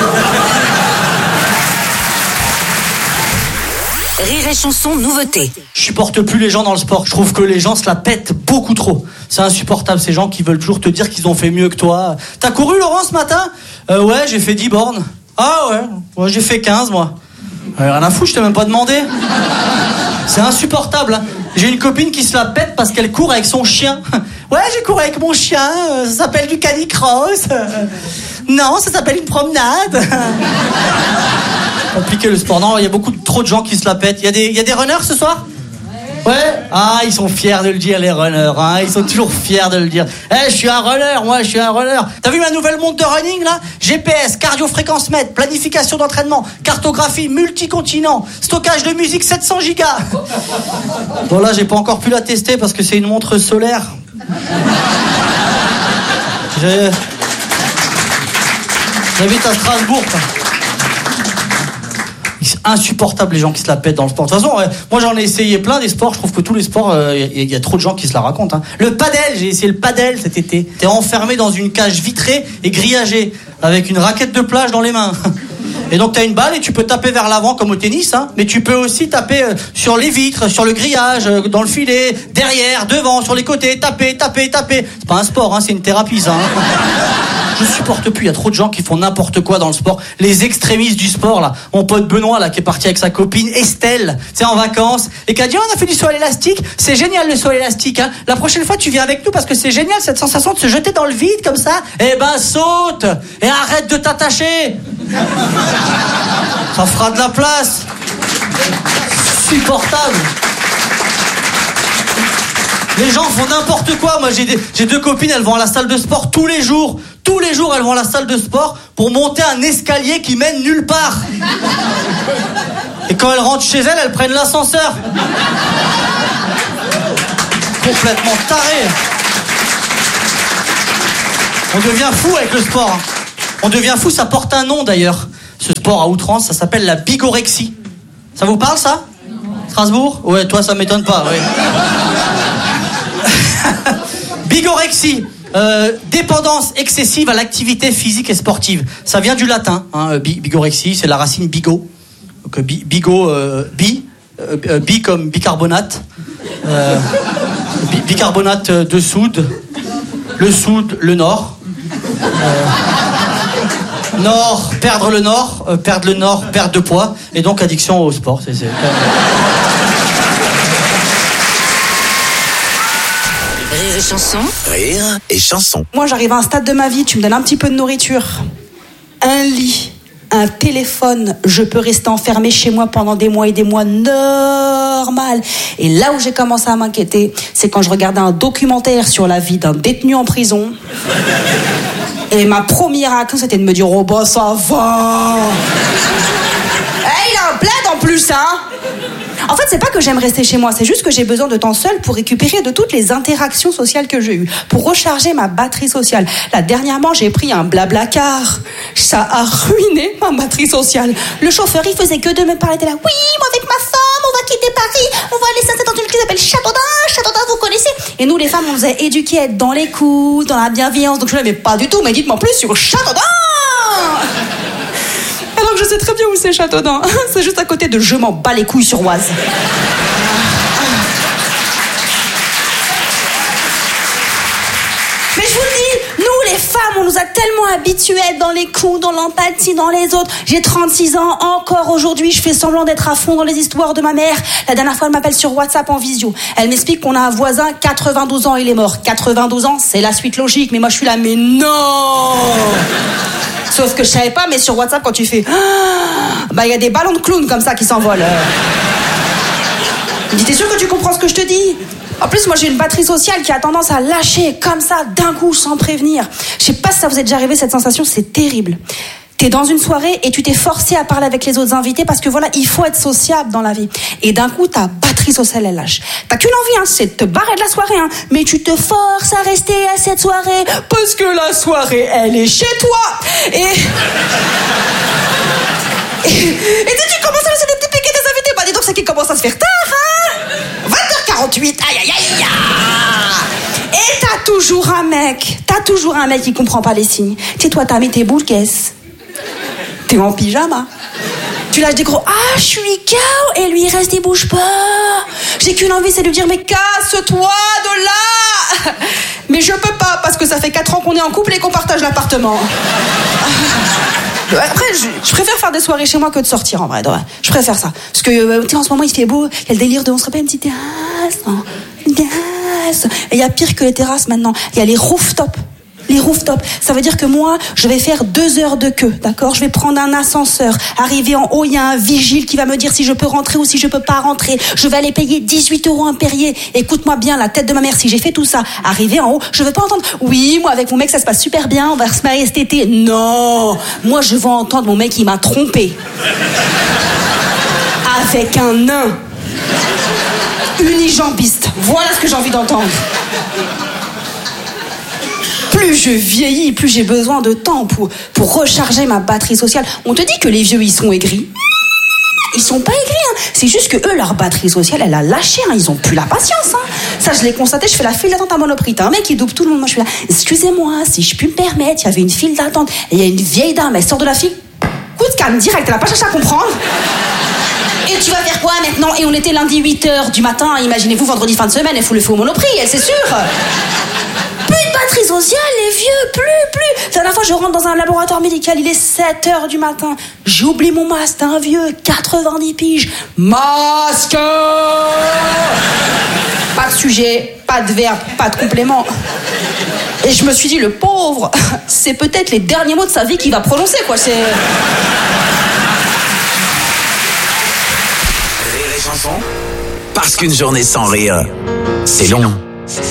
Rire et chanson, nouveauté. Je supporte plus les gens dans le sport. Je trouve que les gens se la pètent beaucoup trop. C'est insupportable, ces gens qui veulent toujours te dire qu'ils ont fait mieux que toi. T'as couru, Laurent, ce matin? euh, Ouais, j'ai fait dix bornes. Ah ouais, moi j'ai fait quinze, moi. Euh, rien à foutre, je t'ai même pas demandé. C'est insupportable, hein. J'ai une copine qui se la pète parce qu'elle court avec son chien. Ouais, j'ai couru avec mon chien, euh, ça s'appelle du canicross. Euh, non, ça s'appelle une promenade. Compliqué le sport. Non, il y a beaucoup de, trop de gens qui se la pètent. Il y a des, il y a des runners ce soir? Ouais. Ah, ils sont fiers de le dire, les runners, hein. Ils sont toujours fiers de le dire. Eh, hey, je suis un runner, moi, je suis un runner. T'as vu ma nouvelle montre de running, là? G P S, cardio-fréquence mètre, planification d'entraînement, cartographie, multicontinent, stockage de musique sept cents gigas. Bon, là, j'ai pas encore pu la tester parce que c'est une montre solaire. J'ai... J'habite à Strasbourg, quoi. C'est insupportable les gens qui se la pètent dans le sport. De toute façon, ouais, moi j'en ai essayé plein des sports. Je trouve que tous les sports, il euh, y, y a trop de gens qui se la racontent. Hein. Le padel, j'ai essayé le padel cet été. T'es enfermé dans une cage vitrée et grillagée avec une raquette de plage dans les mains. Et donc t'as une balle et tu peux taper vers l'avant comme au tennis, hein, mais tu peux aussi taper euh, sur les vitres, sur le grillage, euh, dans le filet, derrière, devant, sur les côtés, taper, taper, taper. C'est pas un sport, hein, c'est une thérapie ça. Hein. Je supporte plus, il y a trop de gens qui font n'importe quoi dans le sport. Les extrémistes du sport, là. Mon pote Benoît, là, qui est parti avec sa copine Estelle, c'est en vacances, et qui a dit, oh, on a fait du saut à l'élastique, c'est génial le saut à l'élastique, hein. La prochaine fois, tu viens avec nous parce que c'est génial cette sensation de se jeter dans le vide comme ça. Eh ben, saute! Et arrête de t'attacher! Ça fera de la place. Supportable. Les gens font n'importe quoi. Moi, j'ai, des, j'ai deux copines, elles vont à la salle de sport tous les jours. Tous les jours, elles vont à la salle de sport pour monter un escalier qui mène nulle part. Et quand elles rentrent chez elles, elles prennent l'ascenseur. Complètement taré. On devient fou avec le sport. Hein. On devient fou, ça porte un nom d'ailleurs. Ce sport à outrance, ça s'appelle la bigorexie. Ça vous parle, ça ? Strasbourg ? Ouais, toi, ça m'étonne pas, oui. Bigorexie, euh, dépendance excessive à l'activité physique et sportive. Ça vient du latin, hein, bigorexie, c'est la racine bigo. Donc, bi, bigo, euh, bi, euh, bi comme bicarbonate. Euh, bi, bicarbonate de soude. Le soude, le nord. Euh, nord, perdre le nord, euh, perdre le nord, perdre de poids, et donc addiction au sport. C'est, c'est... Rire et chanson. Rire et chanson. Moi, j'arrive à un stade de ma vie, tu me donnes un petit peu de nourriture, un lit, un téléphone, je peux rester enfermée chez moi pendant des mois et des mois, normal. Et là où j'ai commencé à m'inquiéter, c'est quand je regardais un documentaire sur la vie d'un détenu en prison. Et ma première réaction, c'était de me dire, oh bah ça va. Hey, il a un plaid en plus, hein. En fait, c'est pas que j'aime rester chez moi, c'est juste que j'ai besoin de temps seul pour récupérer de toutes les interactions sociales que j'ai eues, pour recharger ma batterie sociale. Là, dernièrement, j'ai pris un blablacar. Ça a ruiné ma batterie sociale. Le chauffeur, il faisait que de me parler de là. Oui, moi avec ma femme, on va quitter Paris, on va aller s'installer dans une ville qui s'appelle Châteaudun. Châteaudun, vous connaissez? Et nous, les femmes, on nous a éduqués à être dans l'écoute, dans la bienveillance. Donc je l'aimais pas du tout, mais dites-moi plus sur Châteaudun. Alors que je sais très bien où c'est Châteaudun. C'est juste à côté de Je m'en bats les couilles sur Oise. Mais je vous le dis, nous les femmes, on nous a tellement habitués à être dans les coups, dans l'empathie, dans les autres. J'ai trente-six ans, encore aujourd'hui, je fais semblant d'être à fond dans les histoires de ma mère. La dernière fois, elle m'appelle sur WhatsApp en visio. Elle m'explique qu'on a un voisin, quatre-vingt-douze ans, il est mort. quatre-vingt-douze ans, c'est la suite logique, mais moi je suis là, mais non. Sauf que je savais pas, mais sur WhatsApp, quand tu fais... Bah, il y a des ballons de clown comme ça qui s'envolent. Il me dit, t'es sûr que tu comprends ce que je te dis? En plus, moi, j'ai une batterie sociale qui a tendance à lâcher comme ça, d'un coup, sans prévenir. Je sais pas si ça vous est déjà arrivé, cette sensation, c'est terrible. T'es dans une soirée et tu t'es forcé à parler avec les autres invités parce que voilà, il faut être sociable dans la vie. Et d'un coup, ta batterie sociale, elle lâche. T'as qu'une envie, hein, c'est de te barrer de la soirée, hein. Mais tu te forces à rester à cette soirée parce que la soirée, elle est chez toi. Et... et, et tu commences à lancer des petits piquets des invités. Bah dis donc, c'est qui commence à se faire tard, hein. vingt heures quarante-huit, aïe aïe aïe aïe. Et t'as toujours un mec, t'as toujours un mec qui comprend pas les signes. Tu sais, toi, t'as mis tes boules caisses. T'es en pyjama. Tu lâches des gros, ah, je suis K O, et lui, il reste, il bouge pas. J'ai qu'une envie, c'est de lui dire, mais casse-toi de là. Mais je peux pas, parce que ça fait quatre ans qu'on est en couple et qu'on partage l'appartement. Après, je, je préfère faire des soirées chez moi que de sortir, en vrai. Ouais. Je préfère ça. Parce que, euh, tu sais, en ce moment, il fait beau, il y a le délire de, on se rappelle, une petite terrasse, hein, une terrasse. Et il y a pire que les terrasses maintenant. Il y a les rooftops. Les rooftops, ça veut dire que moi, je vais faire deux heures de queue, d'accord? Je vais prendre un ascenseur, arriver en haut, il y a un vigile qui va me dire si je peux rentrer ou si je peux pas rentrer. Je vais aller payer dix-huit euros un Perrier. Écoute-moi bien, la tête de ma mère, si j'ai fait tout ça, arriver en haut, je veux pas entendre, oui, moi avec mon mec, ça se passe super bien, on va se marier cet été. Non! Moi, je veux entendre mon mec, il m'a trompé. Avec un nain. Unijambiste. Voilà ce que j'ai envie d'entendre. Plus je vieillis, plus j'ai besoin de temps pour, pour recharger ma batterie sociale. On te dit que les vieux, ils sont aigris. Ils sont pas aigris, hein. C'est juste que eux, leur batterie sociale, elle a lâché, hein. Ils ont plus la patience, hein. Ça, je l'ai constaté, je fais la file d'attente à Monoprix. T'as un mec qui double tout le monde. Moi, je suis là, excusez-moi, si je puis me permettre, il y avait une file d'attente. Et il y a une vieille dame, elle sort de la file. Coup de calme, direct, elle a pas cherché à comprendre. Et tu vas faire quoi maintenant? Et on était lundi huit heures du matin, imaginez-vous, vendredi fin de semaine, elle fout le feu au Monoprix, elle, c'est sûr. Plus de batterie sociale, les vieux, plus, plus. La dernière fois, je rentre dans un laboratoire médical, il est sept heures du matin. J'oublie mon masque, t'as un vieux, quatre-vingt-dix piges. Masque! Pas de sujet, pas de verbe, pas de complément. Et je me suis dit, le pauvre, c'est peut-être les derniers mots de sa vie qu'il va prononcer, quoi, c'est... Rire et chanson. Parce qu'une journée sans rire, c'est long.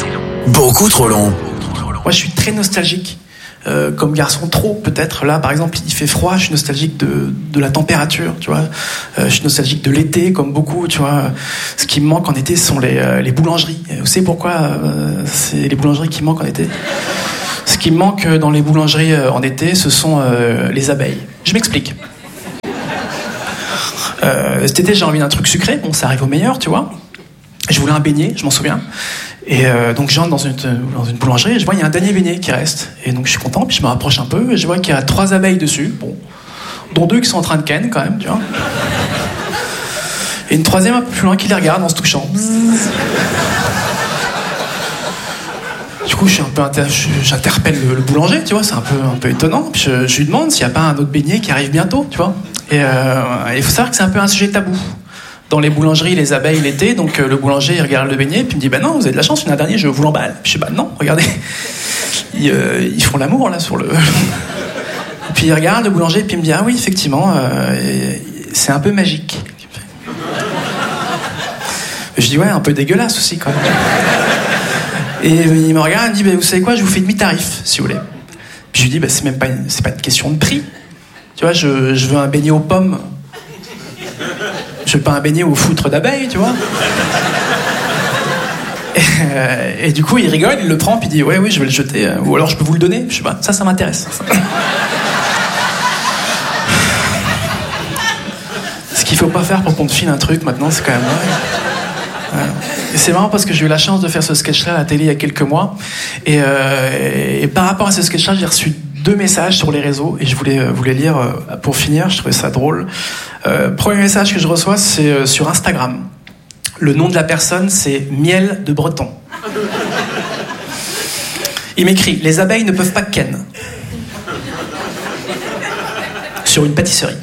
Beaucoup trop long. Moi, je suis très nostalgique. Euh, comme garçon, trop peut-être. Là, par exemple, il fait froid, je suis nostalgique de, de la température, tu vois. Euh, je suis nostalgique de l'été, comme beaucoup, tu vois. Ce qui me manque en été, ce sont les, euh, les boulangeries. Et vous savez pourquoi euh, c'est les boulangeries qui manquent en été ? Ce qui me manque dans les boulangeries euh, en été, ce sont euh, les abeilles. Je m'explique. Euh, cet été, j'ai envie d'un truc sucré. Bon, ça arrive au meilleur, tu vois. Je voulais un beignet, je m'en souviens. Et euh, donc j'entre dans une, dans une boulangerie et je vois il y a un dernier beignet qui reste. Et donc je suis content, puis je me rapproche un peu et je vois qu'il y a trois abeilles dessus, bon, dont deux qui sont en train de ken quand même, tu vois. Et une troisième un peu plus loin qui les regarde en se touchant. Du coup je suis un peu inter... j'interpelle le, le boulanger, tu vois, c'est un peu, un peu étonnant. Puis je, je lui demande s'il n'y a pas un autre beignet qui arrive bientôt, tu vois. Et euh, il faut savoir que c'est un peu un sujet tabou. Dans les boulangeries, les abeilles l'été, donc euh, le boulanger il regarde le beignet, puis il me dit bah non, vous avez de la chance, il y en a un dernier, je vous l'emballe. Puis je dis bah non, regardez, ils, euh, ils font l'amour là sur le. Puis il regarde le boulanger, puis il me dit ah oui effectivement, euh, c'est un peu magique. Je dis ouais, un peu dégueulasse aussi quand même. Et il me regarde, il me dit bah, vous savez quoi, je vous fais demi-tarif si vous voulez. Puis je lui dis bah c'est même pas une, c'est pas une question de prix. Tu vois, je, je veux un beignet aux pommes. Je veux pas un beignet au foutre d'abeilles, tu vois. Et, euh, et du coup, il rigole, il le prend, puis il dit ouais, oui, je vais le jeter. Euh, ou alors je peux vous le donner. Je sais pas, ça, ça m'intéresse. Ce qu'il faut pas faire pour qu'on te file un truc maintenant, c'est quand même vrai. Ouais. Et c'est marrant parce que j'ai eu la chance de faire ce sketch-là à la télé il y a quelques mois. Et, euh, et par rapport à ce sketch-là, j'ai reçu deux messages sur les réseaux et je voulais euh, vous les lire euh, pour finir. Je trouvais ça drôle. Euh, premier message que je reçois, c'est euh, sur Instagram. Le nom de la personne, c'est Miel de Breton. Il m'écrit « Les abeilles ne peuvent pas ken » sur une pâtisserie.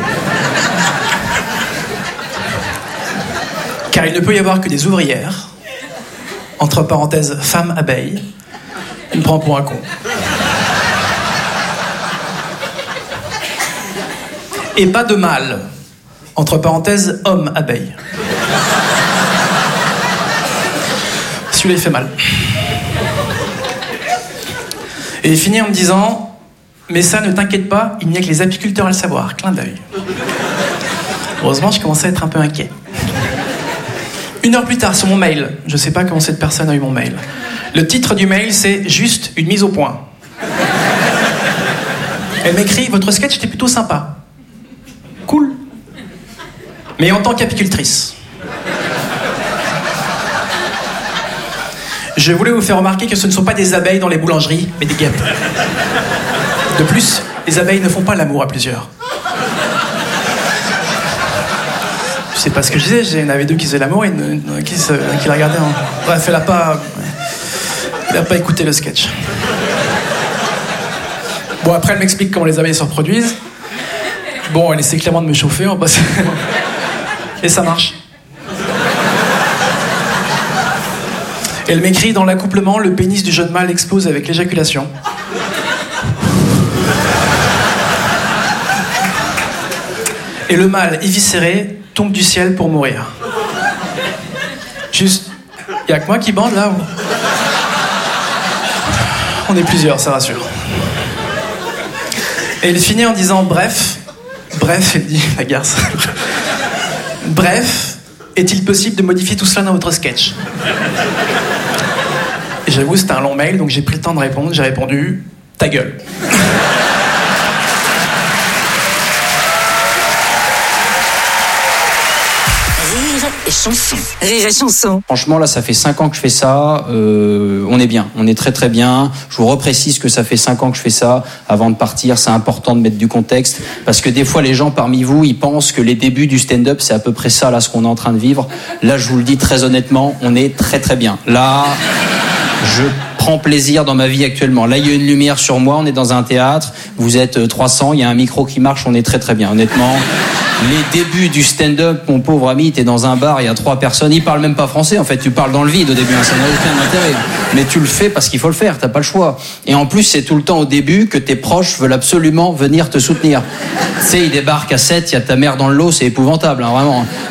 Car il ne peut y avoir que des ouvrières, entre parenthèses « femme abeille », il me prend pour un con. Et pas de mâle, entre parenthèses, homme abeille. Celui-là, il fait mal. Et il finit en me disant « Mais ça, ne t'inquiète pas, il n'y a que les apiculteurs à le savoir. » Clin d'œil. Heureusement, je commençais à être un peu inquiet. Une heure plus tard, sur mon mail, je ne sais pas comment cette personne a eu mon mail. Le titre du mail, c'est « Juste une mise au point ». Elle m'écrit « Votre sketch était plutôt sympa. » Cool. Mais en tant qu'apicultrice, je voulais vous faire remarquer que ce ne sont pas des abeilles dans les boulangeries, mais des guêpes. De plus, les abeilles ne font pas l'amour à plusieurs. Je sais pas ce que je disais, il y en avait deux qui faisaient l'amour et une, une, qui, se, qui la regardaient en... Bref, elle a pas... Elle a pas écouté le sketch. Bon, après, elle m'explique comment les abeilles se reproduisent. Bon, elle essaie clairement de me chauffer, on va passer... Et ça marche. Elle m'écrit, dans l'accouplement, le pénis du jeune mâle explose avec l'éjaculation. Et le mâle, éviscéré, tombe du ciel pour mourir. Juste, y a que moi qui bande là ou... On est plusieurs, ça rassure. Et il finit en disant, bref... Bref, elle dit, la garce. Bref, est-il possible de modifier tout cela dans votre sketch ? Et j'avoue, c'était un long mail, donc j'ai pris le temps de répondre. J'ai répondu, ta gueule. Rire et chanson. Rire et chanson. Franchement, là, ça fait cinq ans que je fais ça. Euh, on est bien, on est très très bien. Je vous reprécise que ça fait cinq ans que je fais ça. Avant de partir, c'est important de mettre du contexte. Parce que des fois, les gens parmi vous, ils pensent que les débuts du stand-up, c'est à peu près ça, là, ce qu'on est en train de vivre. Là, je vous le dis très honnêtement, on est très très bien. Là... Je prends plaisir dans ma vie actuellement. Là, il y a une lumière sur moi, on est dans un théâtre, vous êtes trois cents, il y a un micro qui marche, on est très très bien. Honnêtement, les débuts du stand-up, mon pauvre ami, t'es dans un bar, il y a trois personnes, ils parlent même pas français, en fait, tu parles dans le vide au début, hein, ça n'a aucun intérêt. Mais tu le fais parce qu'il faut le faire, t'as pas le choix. Et en plus, c'est tout le temps au début que tes proches veulent absolument venir te soutenir. Tu sais, ils débarquent à sept, il y a ta mère dans le lot, c'est épouvantable, hein, vraiment.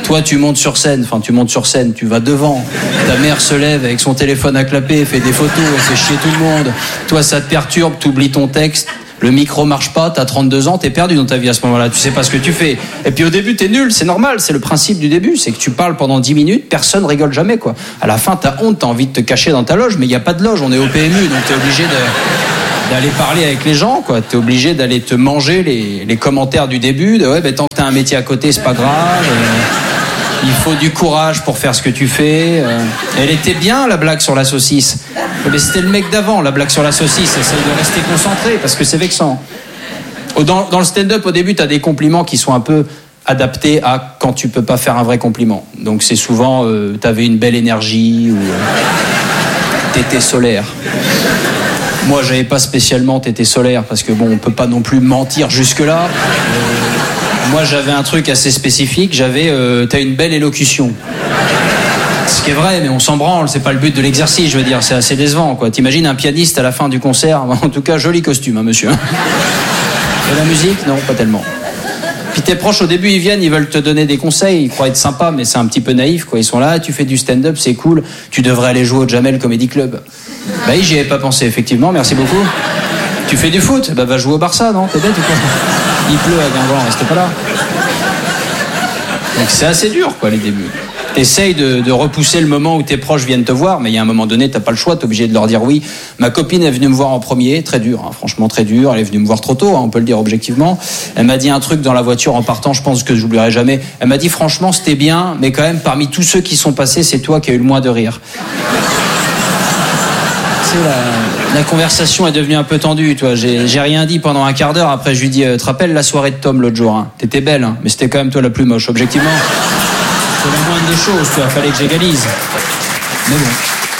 Toi, tu montes sur scène, enfin, tu montes sur scène, tu vas devant. Ta mère se lève avec son téléphone à clapper, fait des photos, elle fait chier tout le monde. Toi, ça te perturbe, t'oublies ton texte. Le micro marche pas, t'as trente-deux ans, t'es perdu dans ta vie à ce moment-là, tu sais pas ce que tu fais. Et puis au début, t'es nul, c'est normal, c'est le principe du début, c'est que tu parles pendant dix minutes, personne rigole jamais, quoi. À la fin, t'as honte, t'as envie de te cacher dans ta loge, mais il y a pas de loge, on est au P M U, donc t'es obligé de, d'aller parler avec les gens, quoi. T'es obligé d'aller te manger les, les commentaires du début, de ouais, ben tant que t'as un métier à côté, c'est pas grave. Euh, il faut du courage pour faire ce que tu fais. Euh, elle était bien, la blague sur la saucisse. Mais c'était le mec d'avant, la blague sur la saucisse. Essaye de rester concentré parce que c'est vexant. Dans, dans le stand-up, au début, t'as des compliments qui sont un peu adaptés à quand tu peux pas faire un vrai compliment. Donc c'est souvent, euh, t'avais une belle énergie ou euh, t'étais solaire. Moi, j'avais pas spécialement t'étais solaire parce que bon, on peut pas non plus mentir jusque-là. Euh, moi, j'avais un truc assez spécifique. J'avais, euh, t'as une belle élocution. Ce qui est vrai, mais on s'en branle, c'est pas le but de l'exercice, je veux dire, c'est assez décevant, quoi. T'imagines un pianiste à la fin du concert, en tout cas, joli costume, hein, monsieur. Et la musique, non, pas tellement. Puis tes proches, au début, ils viennent, ils veulent te donner des conseils, ils croient être sympas, mais c'est un petit peu naïf, quoi. Ils sont là, tu fais du stand-up, c'est cool, tu devrais aller jouer au Jamel Comedy Club. Bah oui, j'y avais pas pensé, effectivement, merci beaucoup. Tu fais du foot, bah va jouer au Barça, non? T'es bête ou quoi? Il pleut à Guingamp, reste pas là. Donc c'est assez dur, quoi, les débuts. Essaye de, de repousser le moment où tes proches viennent te voir, mais il y a un moment donné, t'as pas le choix, t'es obligé de leur dire oui. Ma copine est venue me voir en premier, très dur, hein, franchement très dur. Elle est venue me voir trop tôt, hein, on peut le dire objectivement. Elle m'a dit un truc dans la voiture en partant, je pense que je n'oublierai jamais. Elle m'a dit franchement, c'était bien, mais quand même, parmi tous ceux qui sont passés, c'est toi qui as eu le moins de rire. C'est la, la conversation est devenue un peu tendue, toi. J'ai, j'ai rien dit pendant un quart d'heure. Après, je lui dis, euh, te rappelles la soirée de Tom l'autre jour, hein. T'étais belle, hein, mais c'était quand même toi la plus moche, objectivement. C'est la moindre des choses, tu vois, fallait que j'égalise. Mais bon.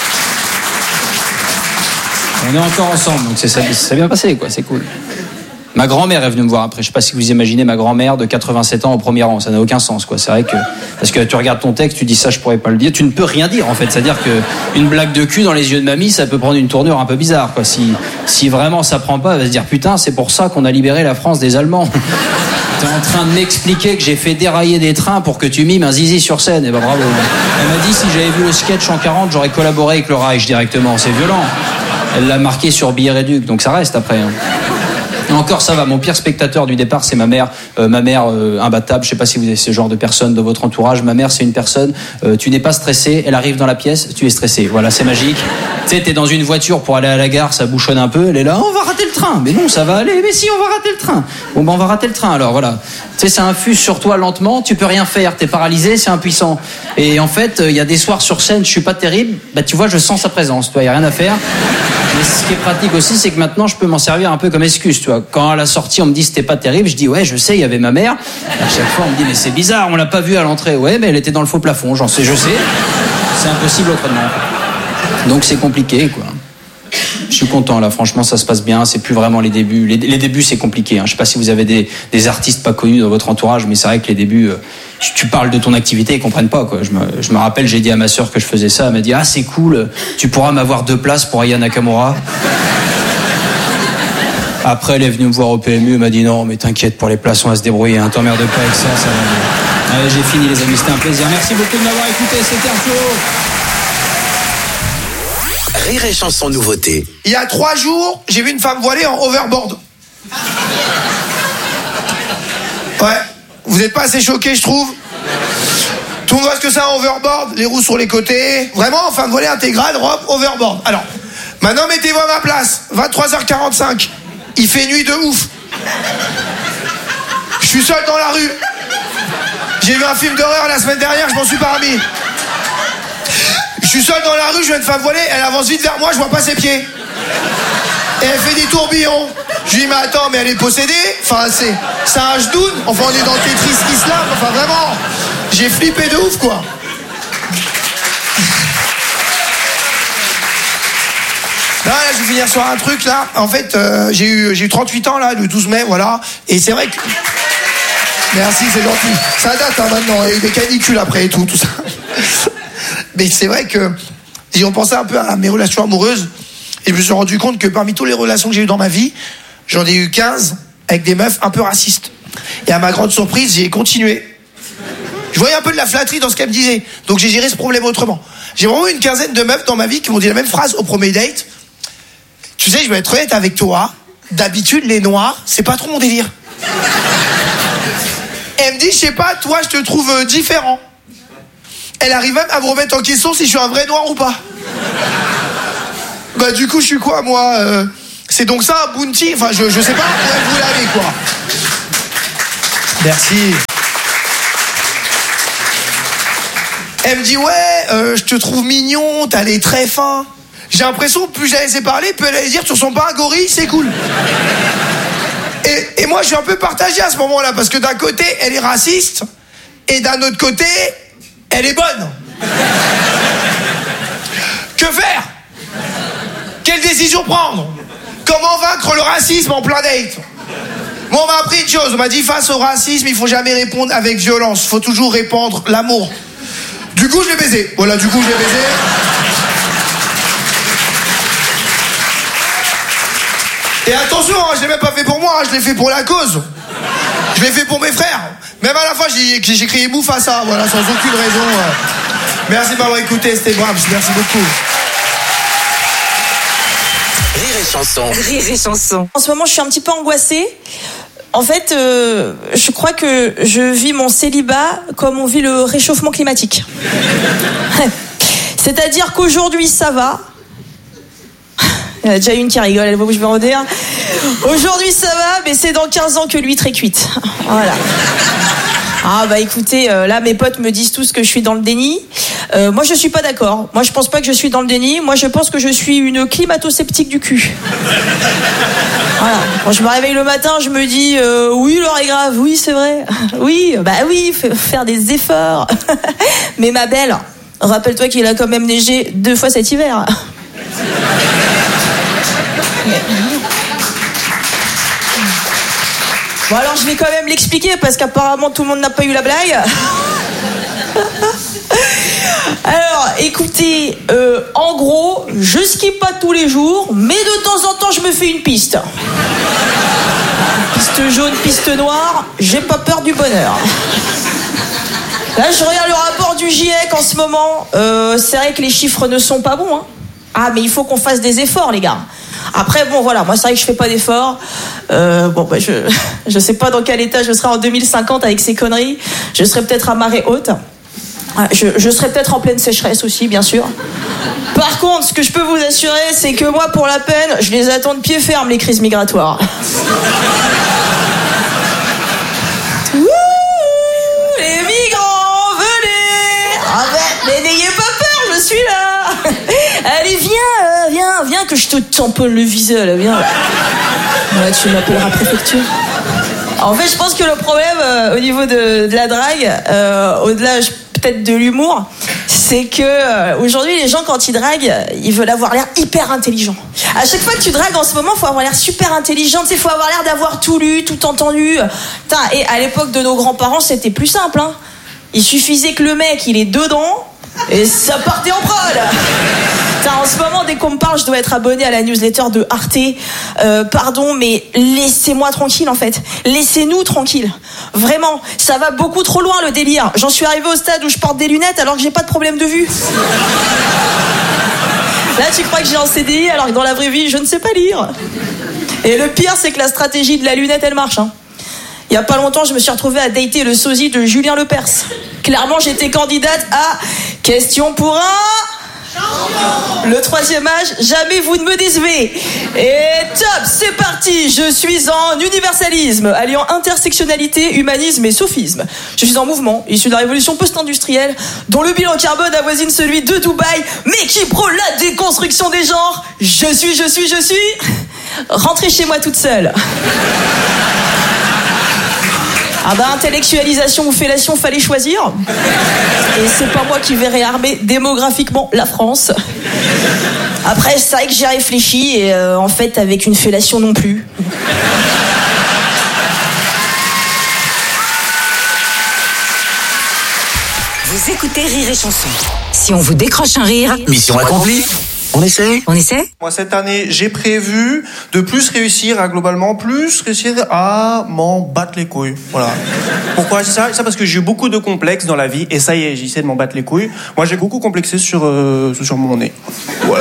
On est encore ensemble, donc c'est, ça, ça s'est bien passé, quoi, c'est cool. Ma grand-mère est venue me voir après. Je sais pas si vous imaginez ma grand-mère de quatre-vingt-sept ans au premier rang. Ça n'a aucun sens, quoi. C'est vrai que, parce que tu regardes ton texte, tu dis ça, je pourrais pas le dire. Tu ne peux rien dire, en fait. C'est-à-dire que une blague de cul dans les yeux de mamie, ça peut prendre une tournure un peu bizarre, quoi. Si, si vraiment ça prend pas, elle va se dire, putain, c'est pour ça qu'on a libéré la France des Allemands. T'es en train de m'expliquer que j'ai fait dérailler des trains pour que tu mimes un zizi sur scène. Et ben bravo. Elle m'a dit, si j'avais vu le sketch en quarante, j'aurais collaboré avec le Reich directement. C'est violent. Elle l'a marqué sur billet réduc, donc ça reste après, hein. Et encore ça va, mon pire spectateur du départ c'est ma mère, euh, ma mère euh, imbattable, je sais pas si vous avez ce genre de personne dans votre entourage, ma mère c'est une personne, euh, tu n'es pas stressé, elle arrive dans la pièce, tu es stressé, voilà c'est magique. Tu sais, t'es dans une voiture pour aller à la gare, ça bouchonne un peu, elle est là, on va rater le train, mais non ça va aller, mais si on va rater le train, bon ben on va rater le train alors voilà. Tu sais ça infuse sur toi lentement, tu peux rien faire, t'es paralysé, c'est impuissant. Et en fait il y a des soirs sur scène, je suis pas terrible, bah tu vois je sens sa présence, tu vois, y a rien à faire. Mais ce qui est pratique aussi, c'est que maintenant, je peux m'en servir un peu comme excuse, tu vois. Quand à la sortie, on me dit c'était pas terrible, je dis ouais, je sais, il y avait ma mère. À chaque fois, on me dit mais c'est bizarre, on l'a pas vue à l'entrée. Ouais, mais elle était dans le faux plafond, j'en sais, je sais. C'est impossible autrement. Donc c'est compliqué, quoi. Je suis content là, franchement ça se passe bien, c'est plus vraiment les débuts. Les, les débuts c'est compliqué, hein. Je sais pas si vous avez des, des artistes pas connus dans votre entourage, mais c'est vrai que les débuts, euh, tu, tu parles de ton activité, ils comprennent pas, quoi. Je me, je me rappelle, j'ai dit à ma sœur que je faisais ça, elle m'a dit ah c'est cool, tu pourras m'avoir deux places pour Aya Nakamura. Après elle est venue me voir au P M U, elle m'a dit non mais t'inquiète pour les places on va se débrouiller, hein. T'emmerdes pas avec ça, ça va. Allez, j'ai fini les amis, c'était un plaisir. Merci beaucoup de m'avoir écouté, c'était Arthur. Rire et chanson nouveauté. Il y a trois jours, j'ai vu une femme voilée en overboard. Ouais, vous n'êtes pas assez choqués, je trouve. Tout le monde voit ce que c'est un overboard, les roues sur les côtés. Vraiment, femme voilée intégrale, robe, overboard. Alors, maintenant mettez-vous à ma place. vingt-trois heures quarante-cinq. Il fait nuit de ouf. Je suis seul dans la rue. J'ai vu un film d'horreur la semaine dernière, je m'en suis pas remis. Je suis seul dans la rue, je vois une femme voilée, elle avance vite vers moi, je vois pas ses pieds. Et elle fait des tourbillons. Je lui dis, mais attends, mais elle est possédée. Enfin, c'est, c'est un Jdoun. Enfin, on est dans Tetris Islam. Enfin, vraiment, j'ai flippé de ouf, quoi. Là, là, je vais finir sur un truc, là. En fait, euh, j'ai eu, j'ai eu trente-huit ans, là, le douze mai, voilà. Et c'est vrai que... Merci, c'est gentil. Ça date, hein, maintenant. Il y a eu des canicules après et tout, tout ça. Mais c'est vrai que si on pensait un peu à mes relations amoureuses, et je me suis rendu compte que parmi toutes les relations que j'ai eues dans ma vie, j'en ai eu quinze avec des meufs un peu racistes. Et à ma grande surprise, j'ai continué. Je voyais un peu de la flatterie dans ce qu'elle me disait. Donc j'ai géré ce problème autrement. J'ai vraiment eu une quinzaine de meufs dans ma vie qui m'ont dit la même phrase au premier date. Tu sais, je vais être honnête avec toi. D'habitude, les noirs, c'est pas trop mon délire. Elle me dit, je sais pas, toi, je te trouve euh, différent. Elle arrive même à me remettre en question si je suis un vrai noir ou pas. Bah du coup, je suis quoi, moi euh, c'est donc ça, un bounty. Enfin, je, je sais pas, vous l'avez, quoi. Merci. Elle me dit, ouais, euh, je te trouve mignon, t'as les traits fins. J'ai l'impression que plus j'allais laisser parler, plus elle allait dire, tu ressembles pas à un gorille, c'est cool. Et, et moi, je suis un peu partagé à ce moment-là, parce que d'un côté, elle est raciste, et d'un autre côté, elle est bonne. Que faire? Quelle décision prendre? Comment vaincre le racisme en plein date? Moi, on m'a appris une chose, on m'a dit, face au racisme, il faut jamais répondre avec violence, faut toujours répandre l'amour. Du coup, je l'ai baisé. Voilà, du coup, je l'ai baisé. Et attention, hein, je l'ai même pas fait pour moi, hein, je l'ai fait pour la cause. Je l'ai fait pour mes frères. Même à la fin, j'ai, j'ai crié bouffe à ça, voilà, sans aucune raison. Euh. Merci de m'avoir écouté, c'était Brahms, merci beaucoup. Rire et chanson. Rire et chanson. En ce moment, je suis un petit peu angoissée. En fait, euh, je crois que je vis mon célibat comme on vit le réchauffement climatique. C'est-à-dire qu'aujourd'hui, ça va. Il y en a déjà une qui rigole, elle voit où je veux en dire. Aujourd'hui, ça va, mais c'est dans quinze ans que l'huître est cuite. Voilà. Ah bah écoutez, euh, là mes potes me disent tous que je suis dans le déni. Euh, moi je suis pas d'accord. Moi je pense pas que je suis dans le déni. Moi je pense que je suis une climato-sceptique du cul. Voilà. Quand je me réveille le matin, je me dis euh, oui l'heure est grave, oui c'est vrai. Oui, bah oui, faut faire des efforts. Mais ma belle, rappelle-toi qu'il a quand même neigé deux fois cet hiver. Bon alors je vais quand même l'expliquer parce qu'apparemment tout le monde n'a pas eu la blague. Alors écoutez, euh, en gros, je skie pas tous les jours, mais de temps en temps je me fais une piste. Piste jaune, piste noire, j'ai pas peur du bonheur. Là je regarde le rapport du GIEC en ce moment, euh, c'est vrai que les chiffres ne sont pas bons, hein. Ah mais il faut qu'on fasse des efforts les gars. Après bon voilà, moi c'est vrai que je fais pas d'efforts. Euh, bon bah je je sais pas dans quel état je serai en deux mille cinquante avec ces conneries. Je serai peut-être à marée haute. Je, je serai peut-être en pleine sécheresse aussi bien sûr. Par contre ce que je peux vous assurer c'est que moi pour la peine je les attends de pied ferme les crises migratoires. Ouh, les migrants venez. Ah ben mais n'ayez pas peur, je suis là. Allez viens euh, viens viens que je te tamponne le visage là, viens. Ouais, tu m'appelleras préfecture. En fait, je pense que le problème euh, au niveau de, de la drague, euh, au-delà je, peut-être de l'humour, c'est que euh, aujourd'hui les gens quand ils draguent, ils veulent avoir l'air hyper intelligent. À chaque fois que tu dragues en ce moment, faut avoir l'air super intelligent, il faut avoir l'air d'avoir tout lu, tout entendu. Putain, et à l'époque de nos grands-parents, c'était plus simple. Hein. Il suffisait que le mec, il est dedans. Et ça partait en prod. Putain, en ce moment, dès qu'on me parle, je dois être abonné à la newsletter de Arte. Euh, pardon, mais laissez-moi tranquille en fait. Laissez-nous tranquille. Vraiment, ça va beaucoup trop loin le délire. J'en suis arrivé au stade où je porte des lunettes alors que j'ai pas de problème de vue. Là, tu crois que j'ai un C D I alors que dans la vraie vie, je ne sais pas lire. Et le pire, c'est que la stratégie de la lunette, elle marche. Hein. Il y a pas longtemps, je me suis retrouvée à dater le sosie de Julien Lepers. Clairement, j'étais candidate à Question pour un... Champion. Le troisième âge, jamais vous ne me décevez. Et top, c'est parti. Je suis en universalisme, alliant intersectionnalité, humanisme et sophisme. Je suis en mouvement, issu de la révolution post-industrielle, dont le bilan carbone avoisine celui de Dubaï, mais qui prône la déconstruction des genres. Je suis, je suis, je suis... Rentrez chez moi toute seule. Ah bah intellectualisation ou fellation, fallait choisir. Et c'est pas moi qui vais réarmer démographiquement la France. Après c'est vrai que j'ai réfléchi et euh, en fait avec une fellation non plus. Vous écoutez Rire et Chanson. Si on vous décroche un rire, mission accomplie. On essaie On essaie? Moi, cette année, j'ai prévu de plus réussir à globalement plus réussir à m'en battre les couilles. Voilà. Pourquoi je dis ça? Ça parce que j'ai eu beaucoup de complexes dans la vie et ça y est, j'essaie de m'en battre les couilles. Moi, j'ai beaucoup complexé sur, euh, sur mon nez. Voilà.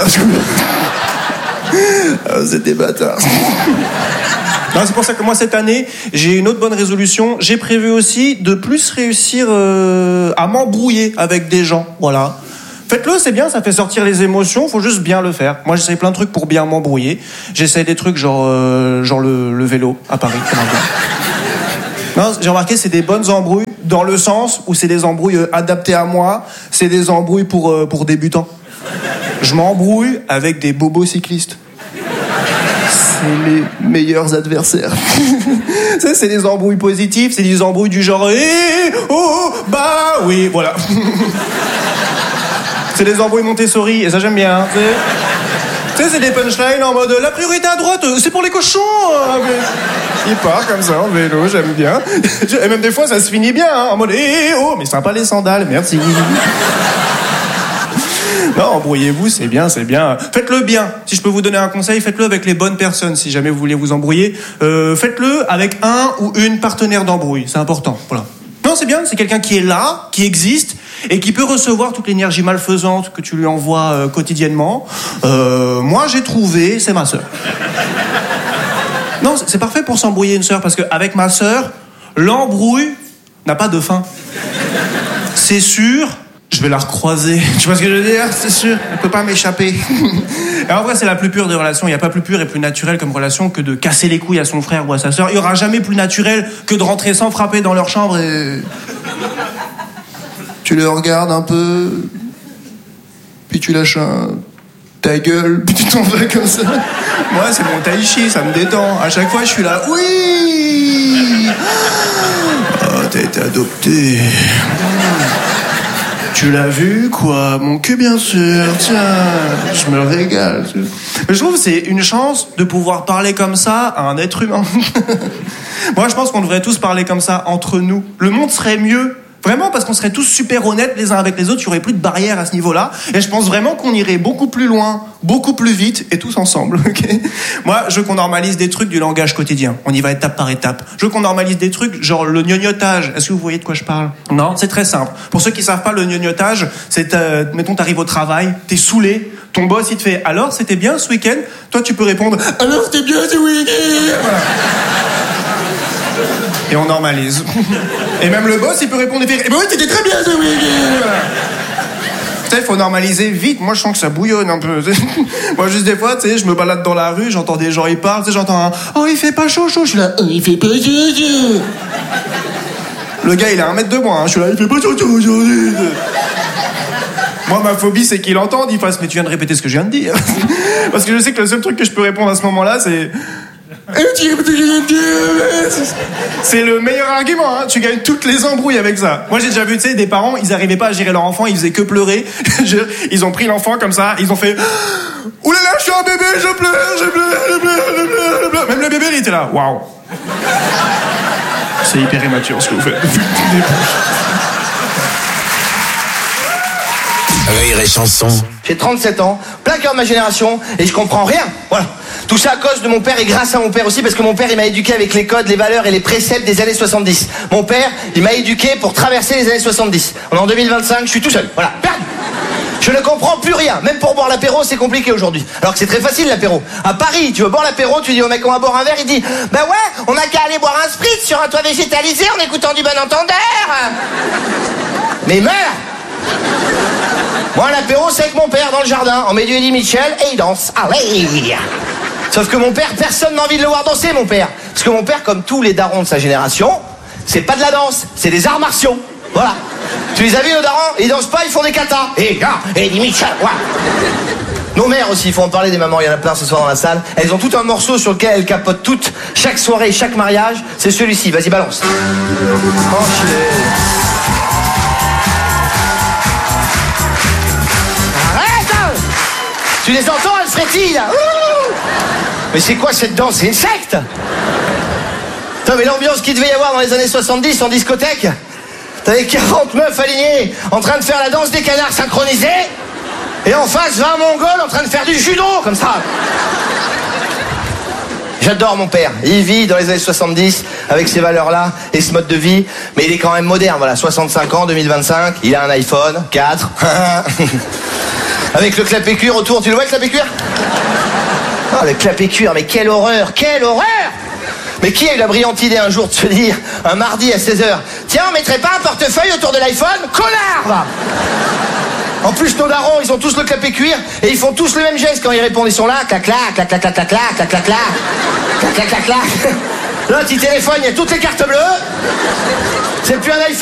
Ah, vous êtes des bâtards. Non, c'est pour ça que moi, cette année, j'ai une autre bonne résolution. J'ai prévu aussi de plus réussir euh, à m'embrouiller avec des gens. Voilà. Faites-le, c'est bien, ça fait sortir les émotions, faut juste bien le faire. Moi, j'essaye plein de trucs pour bien m'embrouiller. J'essaye des trucs genre, euh, genre le, le vélo à Paris. Non, j'ai remarqué, c'est des bonnes embrouilles dans le sens où c'est des embrouilles euh, adaptées à moi, c'est des embrouilles pour, euh, pour débutants. Je m'embrouille avec des bobos cyclistes. C'est les meilleurs adversaires. Ça, c'est des embrouilles positives, c'est des embrouilles du genre eh, oh, bah oui, voilà. C'est des embrouilles Montessori, et ça j'aime bien. Tu sais, tu sais c'est des punchlines en mode la priorité à droite, c'est pour les cochons. Il part comme ça en vélo, j'aime bien. Et même des fois ça se finit bien, hein, en mode eh, oh, mais sympa les sandales, merci. Non, embrouillez-vous, c'est bien, c'est bien. Faites-le bien. Si je peux vous donner un conseil, faites-le avec les bonnes personnes. Si jamais vous voulez vous embrouiller, euh, faites-le avec un ou une partenaire d'embrouille. C'est important. Voilà. Non, c'est bien. C'est quelqu'un qui est là, qui existe et qui peut recevoir toute l'énergie malfaisante que tu lui envoies euh, quotidiennement. Euh, moi, j'ai trouvé, c'est ma sœur. Non, c'est parfait pour s'embrouiller une sœur parce qu'avec ma sœur, l'embrouille n'a pas de fin. C'est sûr. Je vais la recroiser. Tu vois ce que je veux dire? C'est sûr. Elle peut pas m'échapper. Et en vrai, c'est la plus pure des relations. Il n'y a pas plus pure et plus naturelle comme relation que de casser les couilles à son frère ou à sa sœur. Il n'y aura jamais plus naturel que de rentrer sans frapper dans leur chambre et... Tu les regardes un peu, puis tu lâches un... ta gueule, puis tu t'en vas comme ça. Moi, c'est mon tai chi, ça me détend. À chaque fois, je suis là. Oui. Oh, t'as été adopté. Tu l'as vu, quoi? Mon cul, bien sûr. Tiens, je me régale. Mais je trouve que c'est une chance de pouvoir parler comme ça à un être humain. Moi, je pense qu'on devrait tous parler comme ça entre nous. Le monde serait mieux. Vraiment, parce qu'on serait tous super honnêtes les uns avec les autres, il n'y aurait plus de barrières à ce niveau-là. Et je pense vraiment qu'on irait beaucoup plus loin, beaucoup plus vite, et tous ensemble. Okay. Moi, je veux qu'on normalise des trucs du langage quotidien. On y va étape par étape. Je veux qu'on normalise des trucs, genre le gnognotage. Est-ce que vous voyez de quoi je parle? Non, c'est très simple. Pour ceux qui ne savent pas, le gnognotage, c'est, euh, mettons, t'arrives au travail, t'es saoulé, ton boss, il te fait « Alors, c'était bien ce week-end ?» Toi, tu peux répondre « Alors, c'était bien ce week-end ?» Voilà. Et on normalise. Et même le boss, il peut répondre et dire « Eh ben oui, c'était très bien ce week-end !» Voilà. Tu sais, il faut normaliser vite. Moi, je sens que ça bouillonne un peu. Moi, juste des fois, tu sais, je me balade dans la rue, j'entends des gens, ils parlent, tu sais, j'entends un « Oh, il fait pas chaud, chaud !» Je suis là « Oh, il fait pas chaud, chaud !» Le gars, il a un mètre de moi, hein. Je suis là « Il fait pas chaud, chaud aujourd'hui !» Moi, ma phobie, c'est qu'il entende, il fasse « Mais tu viens de répéter ce que je viens de dire. » Parce que je sais que le seul truc que je peux répondre à ce moment-là, c'est... C'est le meilleur argument, hein. Tu gagnes toutes les embrouilles avec ça. Moi, j'ai déjà vu, tu sais, des parents, ils arrivaient pas à gérer leur enfant, ils faisaient que pleurer. Ils ont pris l'enfant comme ça, ils ont fait « Ouh là là, je suis un bébé, je pleure, je pleure, je pleure, je pleure, je pleure. » Même le bébé, il était là. Waouh. C'est hyper immature ce que vous faites. Rire et chanson. J'ai trente-sept ans, plein cœur de ma génération, et je comprends rien. Voilà. Tout ça à cause de mon père et grâce à mon père aussi, parce que mon père, il m'a éduqué avec les codes, les valeurs et les préceptes des années soixante-dix. Mon père, il m'a éduqué pour traverser les années soixante-dix. On est en deux mille vingt-cinq, je suis tout seul. Voilà, perdu. Je ne comprends plus rien. Même pour boire l'apéro, c'est compliqué aujourd'hui. Alors que c'est très facile l'apéro. À Paris, tu veux boire l'apéro, tu dis au mec on va boire un verre, il dit bah ouais, on a qu'à aller boire un spritz sur un toit végétalisé en écoutant du bon entendeur. Mais meurs. Moi, l'apéro, c'est avec mon père dans le jardin. On met du Eddie Mitchell et il danse. Allez. Sauf que mon père, personne n'a envie de le voir danser, mon père. Parce que mon père, comme tous les darons de sa génération, c'est pas de la danse, c'est des arts martiaux. Voilà. Tu les as vus, nos darons? Ils dansent pas, ils font des katas. Et là, Eddie Mitchell, voilà. Nos mères aussi, il faut en parler des mamans, il y en a plein ce soir dans la salle. Elles ont tout un morceau sur lequel elles capotent toutes, chaque soirée, chaque mariage. C'est celui-ci, vas-y, balance. Enculé. Tu les entends, elles frétillent. Mais c'est quoi cette danse? C'est une secte. Putain, mais l'ambiance qu'il devait y avoir dans les années soixante-dix en discothèque. T'avais quarante meufs alignées en train de faire la danse des canards synchronisée. Et en face, va un mongol en train de faire du judo, comme ça. J'adore mon père. Il vit dans les années soixante-dix avec ces valeurs-là et ce mode de vie, mais il est quand même moderne. Voilà, soixante-cinq ans, deux mille vingt-cinq, il a un iPhone quatre. Avec le clapet cuir autour, tu le vois le clapet cuir? Ah, le clapet cuir, mais quelle horreur, quelle horreur! Mais qui a eu la brillante idée un jour de se dire, un mardi à seize heures, tiens, on mettrait pas un portefeuille autour de l'iPhone? Connard, va! En plus, nos darons, ils ont tous le clapet cuir et ils font tous le même geste quand ils répondent. Ils sont là, clac, clac, clac, clac, clac, clac, clac, clac, clac, clac, clac, clac, clac. Là, tu téléphones, il y a toutes les cartes bleues. C'est plus un iPhone.